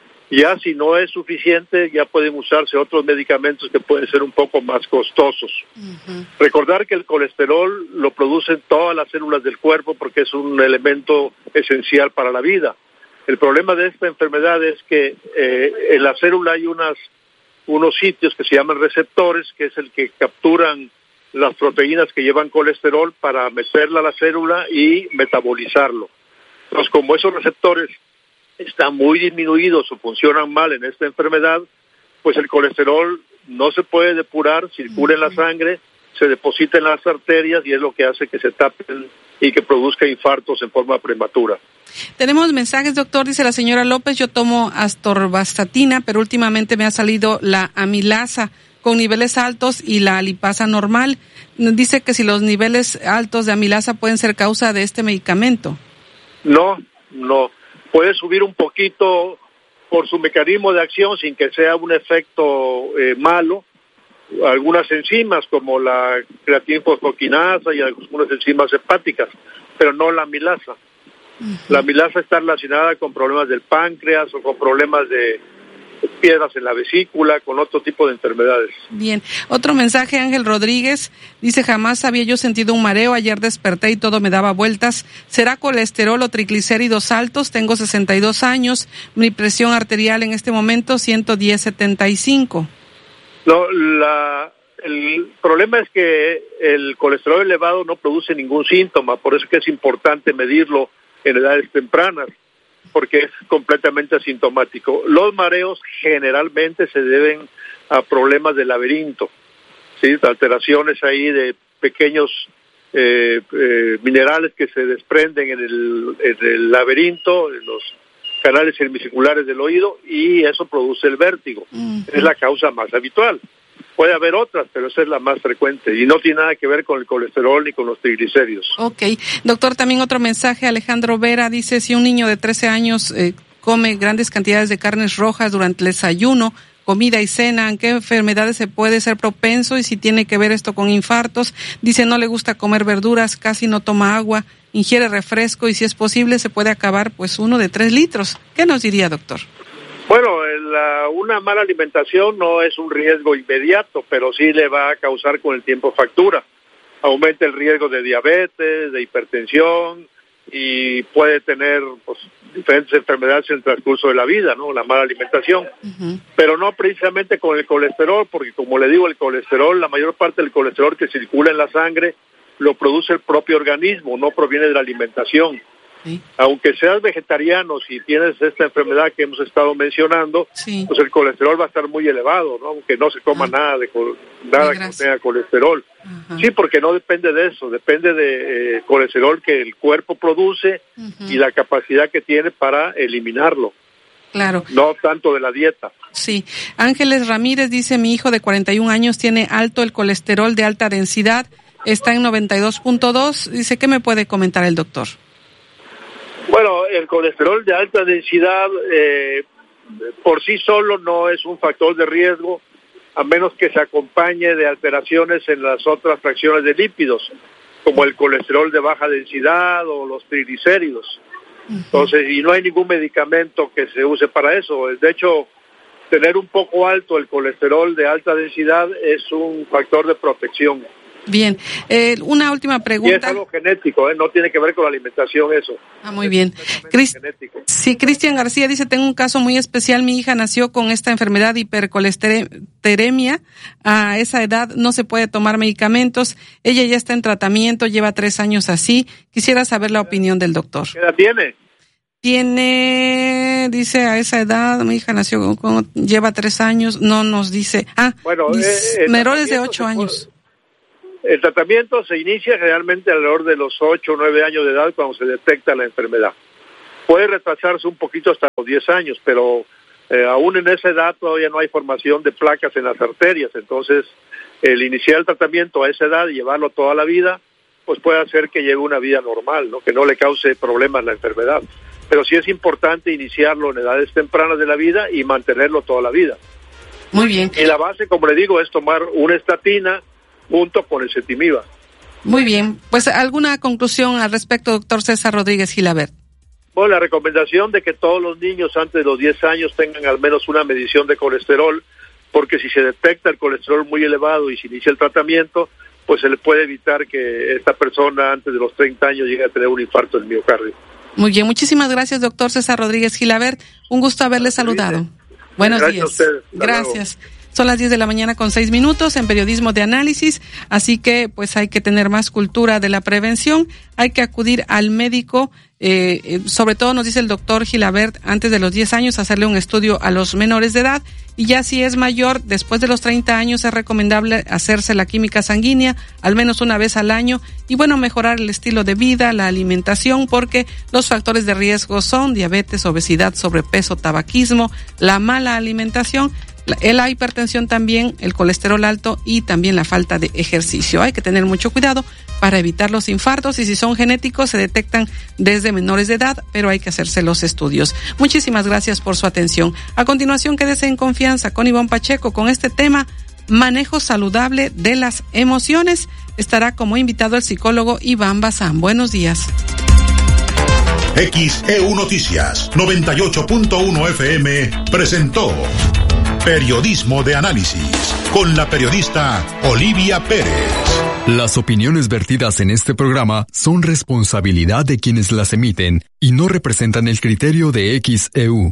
Ya si no es suficiente, ya pueden usarse otros medicamentos que pueden ser un poco más costosos. Uh-huh. Recordar que el colesterol lo producen todas las células del cuerpo porque es un elemento esencial para la vida. El problema de esta enfermedad es que eh, en la célula hay unas, unos sitios que se llaman receptores, que es el que capturan las proteínas que llevan colesterol para meterla a la célula y metabolizarlo. Entonces, como esos receptores están muy disminuidos o funcionan mal en esta enfermedad, pues el colesterol no se puede depurar, circula en la sangre, se deposita en las arterias y es lo que hace que se tapen y que produzca infartos en forma prematura. Tenemos mensajes, doctor, dice la señora López, yo tomo atorvastatina, pero últimamente me ha salido la amilasa con niveles altos y la lipasa normal. Dice que si los niveles altos de amilasa pueden ser causa de este medicamento. No, no. Puede subir un poquito por su mecanismo de acción sin que sea un efecto eh, malo. Algunas enzimas como la creatinfosfoquinasa y algunas enzimas hepáticas, pero no la amilasa. Uh-huh. La amilasa está relacionada con problemas del páncreas o con problemas de piedras en la vesícula, con otro tipo de enfermedades. Bien, otro mensaje, Ángel Rodríguez, dice, jamás había yo sentido un mareo, ayer desperté y todo me daba vueltas. ¿Será colesterol o triglicéridos altos? Tengo sesenta y dos años, mi presión arterial en este momento ciento diez setenta y cinco. No, la, el problema es que el colesterol elevado no produce ningún síntoma, por eso es que es importante medirlo en edades tempranas, porque es completamente asintomático. Los mareos generalmente se deben a problemas de laberinto, ¿sí? Alteraciones ahí de pequeños eh, eh, minerales que se desprenden en el, en el laberinto, en los canales semicirculares del oído, y eso produce el vértigo. Uh-huh. Es la causa más habitual. Puede haber otras, pero esa es la más frecuente y no tiene nada que ver con el colesterol ni con los triglicéridos. Ok. Doctor, también otro mensaje. Alejandro Vera dice, si un niño de trece años eh, come grandes cantidades de carnes rojas durante el desayuno, comida y cena, ¿en qué enfermedades se puede ser propenso y si tiene que ver esto con infartos? Dice, no le gusta comer verduras, casi no toma agua, ingiere refresco y si es posible se puede acabar pues uno de tres litros. ¿Qué nos diría, doctor? Bueno, la, una mala alimentación no es un riesgo inmediato, pero sí le va a causar con el tiempo factura. Aumenta el riesgo de diabetes, de hipertensión y puede tener pues, diferentes enfermedades en el transcurso de la vida, ¿no? La mala alimentación. Uh-huh. Pero no precisamente con el colesterol, porque como le digo, el colesterol, la mayor parte del colesterol que circula en la sangre lo produce el propio organismo, no proviene de la alimentación. Sí. Aunque seas vegetariano, si tienes esta enfermedad que hemos estado mencionando, sí, pues el colesterol va a estar muy elevado, ¿no? Aunque no se coma ah. nada de nada que tenga colesterol. Ajá. Sí, porque no depende de eso, depende de eh, colesterol que el cuerpo produce uh-huh. y la capacidad que tiene para eliminarlo. Claro. No tanto de la dieta. Sí. Ángeles Ramírez dice, mi hijo de cuarenta y un años tiene alto el colesterol de alta densidad, está en noventa y dos punto dos. Dice, ¿qué me puede comentar el doctor? Bueno, el colesterol de alta densidad eh, por sí solo no es un factor de riesgo, a menos que se acompañe de alteraciones en las otras fracciones de lípidos, como el colesterol de baja densidad o los triglicéridos. Entonces, y no hay ningún medicamento que se use para eso. De hecho, tener un poco alto el colesterol de alta densidad es un factor de protección. Bien, eh, una última pregunta. Y es algo genético, ¿eh? No tiene que ver con la alimentación eso. Ah, muy bien. Crist- sí, Cristian García dice, tengo un caso muy especial, mi hija nació con esta enfermedad hipercolesteremia, a esa edad no se puede tomar medicamentos, ella ya está en tratamiento, lleva tres años así, quisiera saber la opinión del doctor. ¿Qué edad tiene? Tiene, dice, a esa edad, mi hija nació con, con lleva tres años, no nos dice, ah, bueno, dice, eh, menores de ocho años. Puede, el tratamiento se inicia realmente alrededor de los ocho o nueve años de edad cuando se detecta la enfermedad. Puede retrasarse un poquito hasta los diez años, pero eh, aún en esa edad todavía no hay formación de placas en las arterias, entonces el iniciar el tratamiento a esa edad y llevarlo toda la vida, pues puede hacer que lleve una vida normal, ¿no? Que no le cause problemas la enfermedad. Pero sí es importante iniciarlo en edades tempranas de la vida y mantenerlo toda la vida. Muy bien. Y la base, como le digo, es tomar una estatina junto con el Cetimiva. Muy bien. Pues, ¿alguna conclusión al respecto, doctor César Rodríguez Gilabert? Bueno, la recomendación de que todos los niños antes de los diez años tengan al menos una medición de colesterol, porque si se detecta el colesterol muy elevado y se inicia el tratamiento, pues se le puede evitar que esta persona antes de los treinta años llegue a tener un infarto del miocardio. Muy bien, muchísimas gracias, doctor César Rodríguez Gilabert. Un gusto haberle saludado. Buenos gracias días. A usted. Gracias. Luego. Son las diez de la mañana con seis minutos en Periodismo de Análisis, así que pues hay que tener más cultura de la prevención, hay que acudir al médico, eh, eh, sobre todo nos dice el doctor Gilabert, antes de los diez años hacerle un estudio a los menores de edad, y ya si es mayor, después de los treinta años es recomendable hacerse la química sanguínea al menos una vez al año, y bueno, mejorar el estilo de vida, la alimentación, porque los factores de riesgo son diabetes, obesidad, sobrepeso, tabaquismo, la mala alimentación, la hipertensión también, el colesterol alto y también la falta de ejercicio. Hay que tener mucho cuidado para evitar los infartos, y si son genéticos se detectan desde menores de edad, pero hay que hacerse los estudios. Muchísimas gracias por su atención. A continuación, quédese en confianza con Iván Pacheco con este tema, manejo saludable de las emociones. Estará como invitado el psicólogo Iván Bazán. Buenos días. X E U Noticias noventa y ocho punto uno F M presentó Periodismo de Análisis con la periodista Olivia Pérez. Las opiniones vertidas en este programa son responsabilidad de quienes las emiten y no representan el criterio de X E U.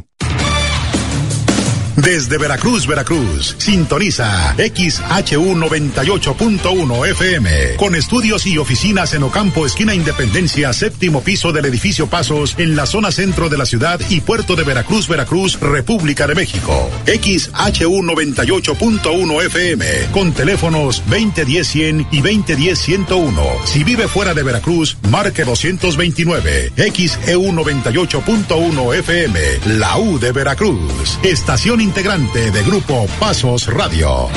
Desde Veracruz, Veracruz, sintoniza X H U noventa y ocho punto uno F M, con estudios y oficinas en Ocampo, esquina Independencia, séptimo piso del edificio Pasos, en la zona centro de la ciudad y puerto de Veracruz, Veracruz, República de México. X H U noventa y ocho punto uno F M, con teléfonos veinte diez cien y veinte diez ciento uno. Si vive fuera de Veracruz, marque doscientos veintinueve. X E U noventa y ocho punto uno F M, la U de Veracruz, estación integrante de Grupo Pasos Radio.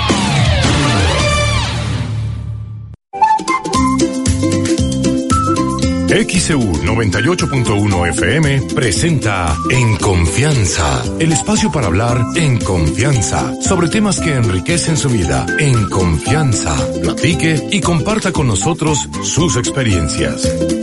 X E U noventa y ocho punto uno F M presenta En Confianza, el espacio para hablar en confianza sobre temas que enriquecen su vida. En confianza, platique y comparta con nosotros sus experiencias.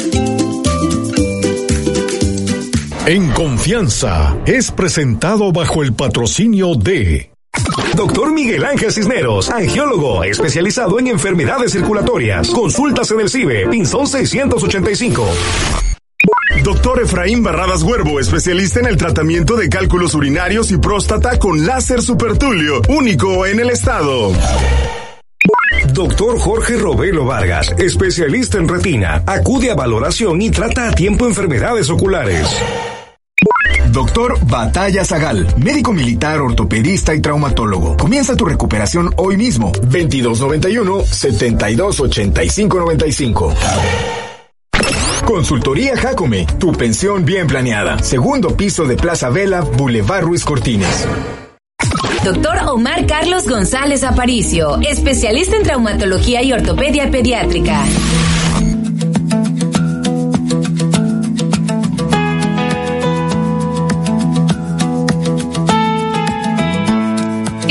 En Confianza es presentado bajo el patrocinio de Doctor Miguel Ángel Cisneros, angiólogo especializado en enfermedades circulatorias. Consultas en el C I B E, Pinzón seiscientos ochenta y cinco. Doctor Efraín Barradas Huervo, especialista en el tratamiento de cálculos urinarios y próstata con láser supertulio, único en el estado. Doctor Jorge Robelo Vargas, especialista en retina, acude a valoración y trata a tiempo enfermedades oculares. Doctor Batalla Zagal, médico militar, ortopedista y traumatólogo. Comienza tu recuperación hoy mismo. veintidós noventa y uno, setenta y dos ochenta y cinco noventa y cinco. Consultoría Jacome, tu pensión bien planeada. Segundo piso de Plaza Vela, Boulevard Ruiz Cortines. Doctor Omar Carlos González Aparicio, especialista en traumatología y ortopedia pediátrica. ¿Qué tal, amigos?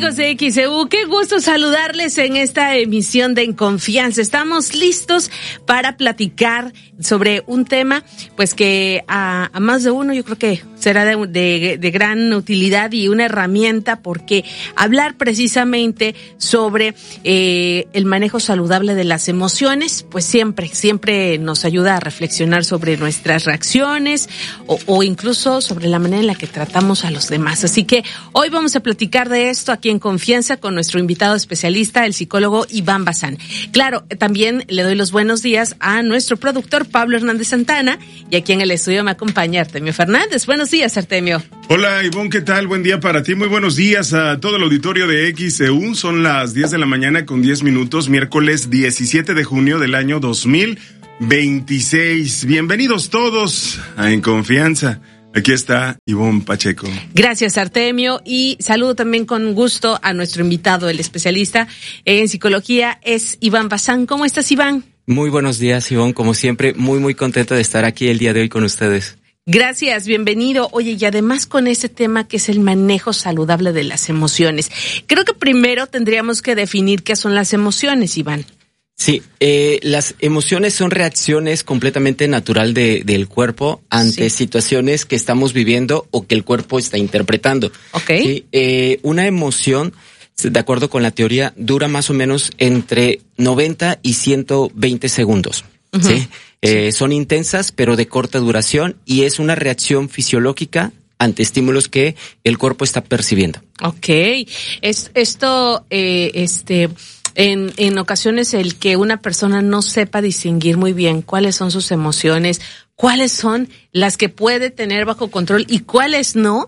Amigos de X E U, qué gusto saludarles en esta emisión de En Confianza. Estamos listos para platicar sobre un tema, pues que a, a más de uno yo creo que será de, de, de gran utilidad y una herramienta, porque hablar precisamente sobre eh, el manejo saludable de las emociones, pues siempre, siempre nos ayuda a reflexionar sobre nuestras reacciones o, o incluso sobre la manera en la que tratamos a los demás. Así que hoy vamos a platicar de esto aquí en Confianza con nuestro invitado especialista, el psicólogo Iván Bazán. Claro, también le doy los buenos días a nuestro productor Pablo Hernández Santana, y aquí en el estudio me acompaña Artemio Fernández. Buenos días, Artemio. Hola, Ivonne, ¿qué tal? Buen día para ti. Muy buenos días a todo el auditorio de X E U. Son las diez de la mañana con diez minutos, miércoles diecisiete de junio del año dos mil veintiséis. Bienvenidos todos a En Confianza. Aquí está Ivonne Pacheco. Gracias, Artemio, y saludo también con gusto a nuestro invitado, el especialista en psicología, es Iván Bazán. ¿Cómo estás, Iván? Muy buenos días, Ivonne. Como siempre, muy, muy contento de estar aquí el día de hoy con ustedes. Gracias, bienvenido. Oye, y además con ese tema que es el manejo saludable de las emociones. Creo que primero tendríamos que definir qué son las emociones, Iván. Sí, eh, las emociones son reacciones completamente natural de, del cuerpo ante sí. situaciones que estamos viviendo o que el cuerpo está interpretando. Okay. ¿Sí? Eh, una emoción, de acuerdo con la teoría, dura más o menos entre noventa y ciento veinte segundos. Uh-huh. ¿Sí? Eh, son intensas, pero de corta duración, y es una reacción fisiológica ante estímulos que el cuerpo está percibiendo. Okay. Es, esto, eh, este... En, en ocasiones el que una persona no sepa distinguir muy bien cuáles son sus emociones, cuáles son las que puede tener bajo control y cuáles no,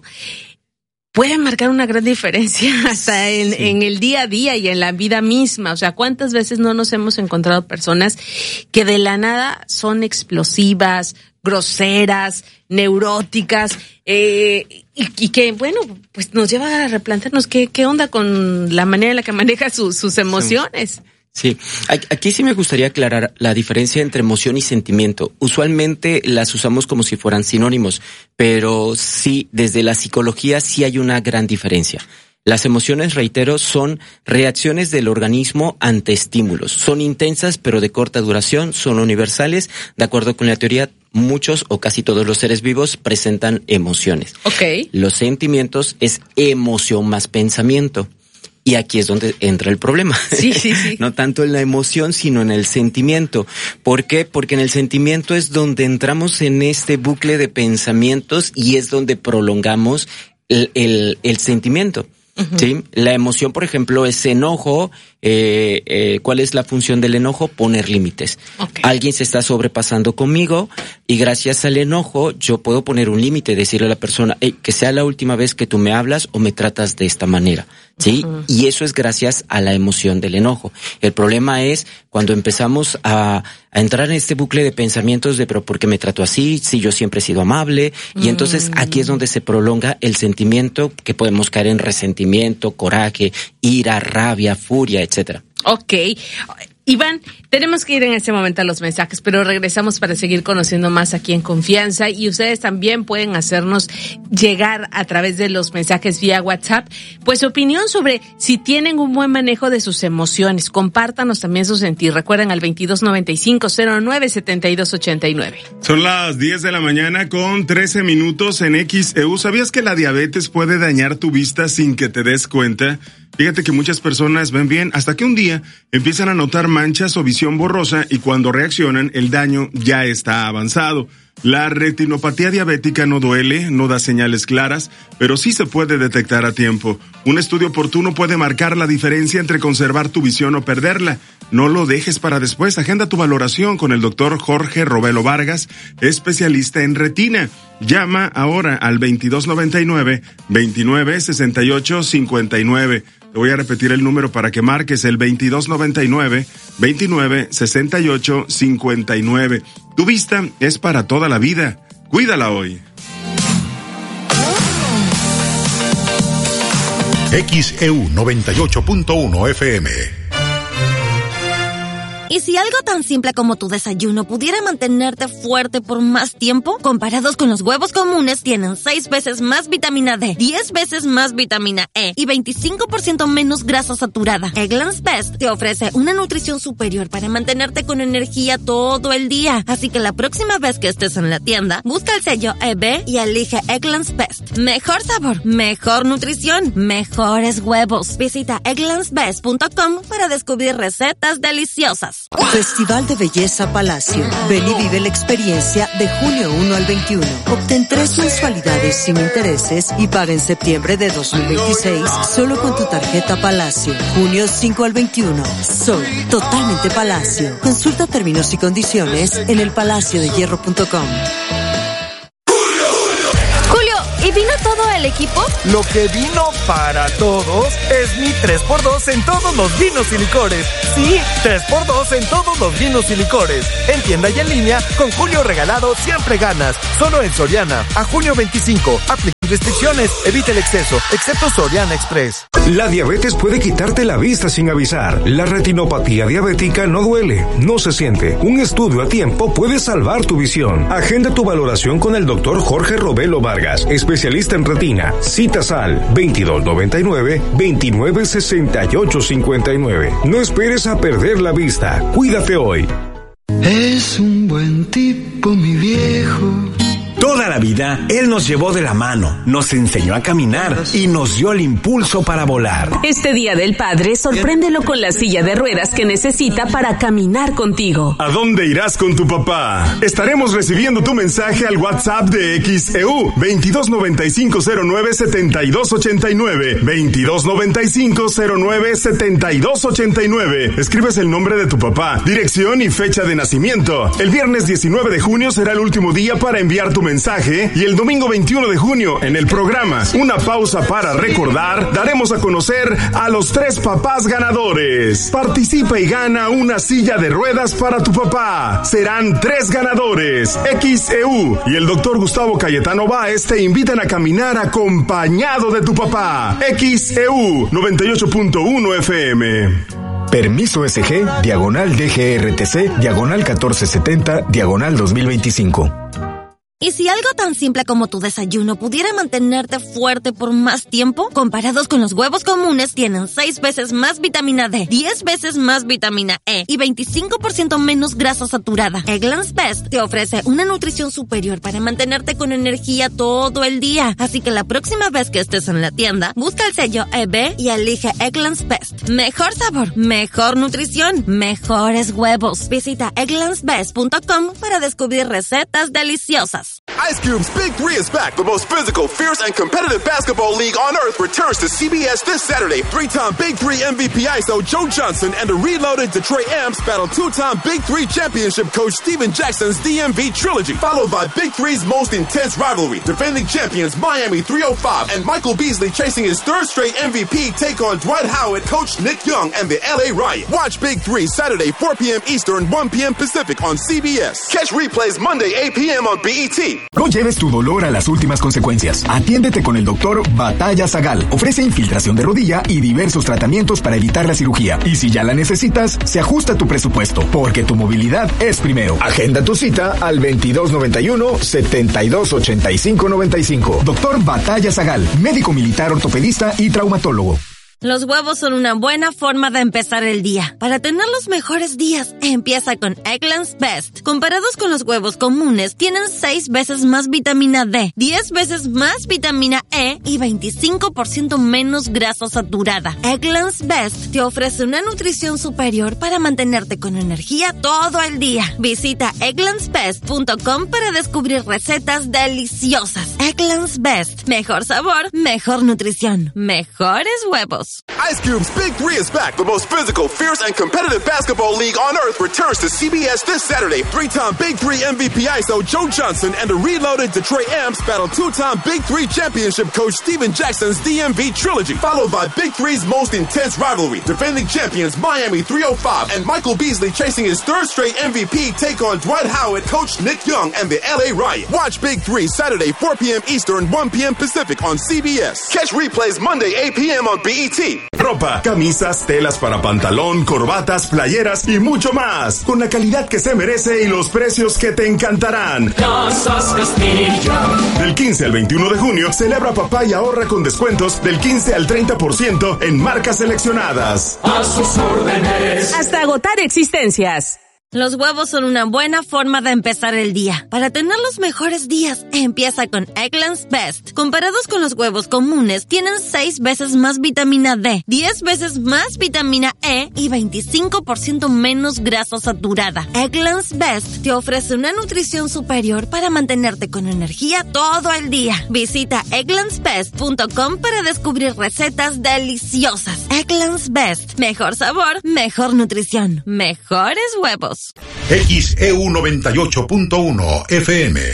puede marcar una gran diferencia hasta en, sí. en el día a día y en la vida misma. O sea, ¿cuántas veces no nos hemos encontrado personas que de la nada son explosivas, groseras, neuróticas, eh, y, y que, bueno, pues nos lleva a replantearnos qué, qué onda con la manera en la que maneja su, sus emociones? Sí, aquí sí me gustaría aclarar la diferencia entre emoción y sentimiento. Usualmente las usamos como si fueran sinónimos, pero sí, desde la psicología sí hay una gran diferencia. Las emociones, reitero, son reacciones del organismo ante estímulos. Son intensas, pero de corta duración, son universales. De acuerdo con la teoría, muchos o casi todos los seres vivos presentan emociones. Okay. Los sentimientos es emoción más pensamiento. Y aquí es donde entra el problema. Sí, sí, sí. No tanto en la emoción, sino en el sentimiento. ¿Por qué? Porque en el sentimiento es donde entramos en este bucle de pensamientos y es donde prolongamos el, el, el sentimiento. Uh-huh. Sí, la emoción, por ejemplo, es enojo. Eh, eh, ¿Cuál es la función del enojo? Poner límites. Okay. Alguien se está sobrepasando conmigo y gracias al enojo yo puedo poner un límite, decirle a la persona, hey, que sea la última vez que tú me hablas o me tratas de esta manera. Sí, uh-huh. Y eso es gracias a la emoción del enojo. El problema es cuando empezamos a, a entrar en este bucle de pensamientos de, pero ¿por qué me trato así? Si yo siempre he sido amable. Uh-huh. Y entonces aquí es donde se prolonga el sentimiento, que podemos caer en resentimiento, coraje, ira, rabia, furia, etcétera. Ok. Iván, tenemos que ir en este momento a los mensajes, pero regresamos para seguir conociendo más aquí en Confianza, y ustedes también pueden hacernos llegar a través de los mensajes vía WhatsApp, pues su opinión sobre si tienen un buen manejo de sus emociones. Compártanos también su sentir. Recuerden al veintidós noventa y cinco cero nueve setenta y dos ochenta y nueve. Son las diez de la mañana con trece minutos en X E U. ¿Sabías que la diabetes puede dañar tu vista sin que te des cuenta? Fíjate que muchas personas ven bien hasta que un día empiezan a notar manchas o visión borrosa, y cuando reaccionan el daño ya está avanzado. La retinopatía diabética no duele, no da señales claras, pero sí se puede detectar a tiempo. Un estudio oportuno puede marcar la diferencia entre conservar tu visión o perderla. No lo dejes para después. Agenda tu valoración con el doctor Jorge Robelo Vargas, especialista en retina. Llama ahora al veintidós noventa y nueve, veintinueve sesenta y ocho cincuenta y nueve. Te voy a repetir el número para que marques: el veintidós noventa y nueve, veintinueve sesenta y ocho cincuenta y nueve. Tu vista es para toda la vida. Cuídala hoy. X E U noventa y ocho punto uno F M. ¿Y si algo tan simple como tu desayuno pudiera mantenerte fuerte por más tiempo? Comparados con los huevos comunes, tienen seis veces más vitamina D, diez veces más vitamina E y veinticinco por ciento menos grasa saturada. Eggland's Best te ofrece una nutrición superior para mantenerte con energía todo el día. Así que la próxima vez que estés en la tienda, busca el sello E B y elige Eggland's Best. Mejor sabor, mejor nutrición, mejores huevos. Visita egglands best punto com para descubrir recetas deliciosas. Festival de Belleza Palacio. Ven y vive la experiencia de junio primero al veintiuno. Obtén tres mensualidades sin intereses y paga en septiembre de dos mil veintiséis solo con tu tarjeta Palacio. junio cinco al veintiuno. Soy totalmente Palacio. Consulta términos y condiciones en el palacio de hierro punto com. ¿Y vino todo el equipo? Lo que vino para todos es mi tres por dos en todos los vinos y licores. Sí, tres por dos en todos los vinos y licores. En tienda y en línea, con Julio regalado siempre ganas. Solo en Soriana. A junio veinticinco. Aplica restricciones. Evita el exceso. Excepto Soriana Express. La diabetes puede quitarte la vista sin avisar. La retinopatía diabética no duele, no se siente. Un estudio a tiempo puede salvar tu visión. Agenda tu valoración con el doctor Jorge Robelo Vargas, especialista en retina. Citas al veintidós noventa y nueve, veintinueve sesenta y ocho cincuenta y nueve. No esperes a perder la vista. Cuídate hoy. Es un buen tipo, mi viejo. Toda la vida, Él nos llevó de la mano, nos enseñó a caminar y nos dio el impulso para volar. Este Día del Padre, sorpréndelo con la silla de ruedas que necesita para caminar contigo. ¿A dónde irás con tu papá? Estaremos recibiendo tu mensaje al WhatsApp de X E U veintidós noventa y cinco cero nueve setenta y dos ochenta y nueve. veintidós noventa y cinco cero nueve setenta y dos ochenta y nueve. Escribes el nombre de tu papá, dirección y fecha de nacimiento. El viernes diecinueve de junio será el último día para enviar tu mensaje. mensaje y el domingo veintiuno de junio en el programa Una Pausa para Recordar daremos a conocer a los tres papás ganadores. Participa y gana una silla de ruedas para tu papá. Serán tres ganadores. X E U y el doctor Gustavo Cayetano Báez te invitan a caminar acompañado de tu papá. X E U noventa y ocho punto uno F M. Permiso S G, diagonal D G R T C, diagonal catorce setenta, diagonal dos mil veinticinco. ¿Y si algo tan simple como tu desayuno pudiera mantenerte fuerte por más tiempo? Comparados con los huevos comunes, tienen seis veces más vitamina D, diez veces más vitamina E y veinticinco por ciento menos grasa saturada. Eggland's Best te ofrece una nutrición superior para mantenerte con energía todo el día. Así que la próxima vez que estés en la tienda, busca el sello E B y elige Eggland's Best. Mejor sabor, mejor nutrición, mejores huevos. Visita egglands best punto com para descubrir recetas deliciosas. Ice Cube's Big Three is back. The most physical, fierce, and competitive basketball league on earth returns to C B S this Saturday. Three-time Big Three M V P I S O Joe Johnson and the reloaded Detroit Amps battle two-time Big Three championship coach Steven Jackson's D M V trilogy, followed by Big Three's most intense rivalry. Defending champions Miami three oh five and Michael Beasley chasing his third straight M V P take on Dwight Howard, coach Nick Young, and the L A Riot. Watch Big Three Saturday four p.m. Eastern, one p.m. Pacific on C B S. Catch replays Monday eight p.m. on B E T. No lleves tu dolor a las últimas consecuencias. Atiéndete con el doctor Batalla Zagal. Ofrece infiltración de rodilla y diversos tratamientos para evitar la cirugía. Y si ya la necesitas, se ajusta tu presupuesto, porque tu movilidad es primero. Agenda tu cita al veintidós noventa y uno, setenta y dos ochenta y cinco noventa y cinco. Doctor Batalla Zagal, médico militar, ortopedista y traumatólogo. Los huevos son una buena forma de empezar el día. Para tener los mejores días, empieza con Eggland's Best. Comparados con los huevos comunes, tienen seis veces más vitamina D, diez veces más vitamina E y veinticinco por ciento menos grasa saturada. Eggland's Best te ofrece una nutrición superior para mantenerte con energía todo el día. Visita egglands best punto com para descubrir recetas deliciosas. Eggland's Best. Mejor sabor, mejor nutrición, mejores huevos. Ice Cube's Big Three is back. The most physical, fierce, and competitive basketball league on earth returns to C B S this Saturday. Three-time Big Three M V P I S O Joe Johnson and the reloaded Detroit Amps battle two-time Big Three championship coach Steven Jackson's D M V trilogy, followed by Big Three's most intense rivalry. Defending champions Miami three oh five and Michael Beasley chasing his third straight M V P take on Dwight Howard, coach Nick Young, and the L A Riot. Watch Big Three Saturday four p.m. Eastern, one p.m. Pacific on C B S. Catch replays Monday eight p.m. on B E T. T. Ropa, camisas, telas para pantalón, corbatas, playeras y mucho más. Con la calidad que se merece y los precios que te encantarán. Casas Castillo. Del quince al veintiuno de junio, celebra papá y ahorra con descuentos del quince al treinta por ciento en marcas seleccionadas. A sus órdenes. Hasta agotar existencias. Los huevos son una buena forma de empezar el día. Para tener los mejores días, empieza con Eggland's Best. Comparados con los huevos comunes, tienen seis veces más vitamina D, diez veces más vitamina E y veinticinco por ciento menos grasa saturada. Eggland's Best te ofrece una nutrición superior para mantenerte con energía todo el día. Visita egglands best punto com para descubrir recetas deliciosas. Eggland's Best. Mejor sabor, mejor nutrición, mejores huevos. X E U noventa y ocho punto uno F M.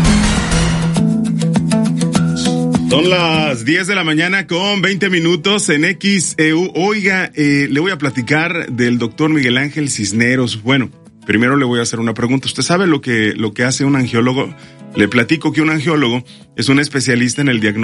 Son las diez de la mañana con veinte minutos en X E U. Oiga, eh, le voy a platicar del doctor Miguel Ángel Cisneros. Bueno, primero le voy a hacer una pregunta. ¿Usted sabe lo que, lo que hace un angiólogo? Le platico que un angiólogo es un especialista en el diagnóstico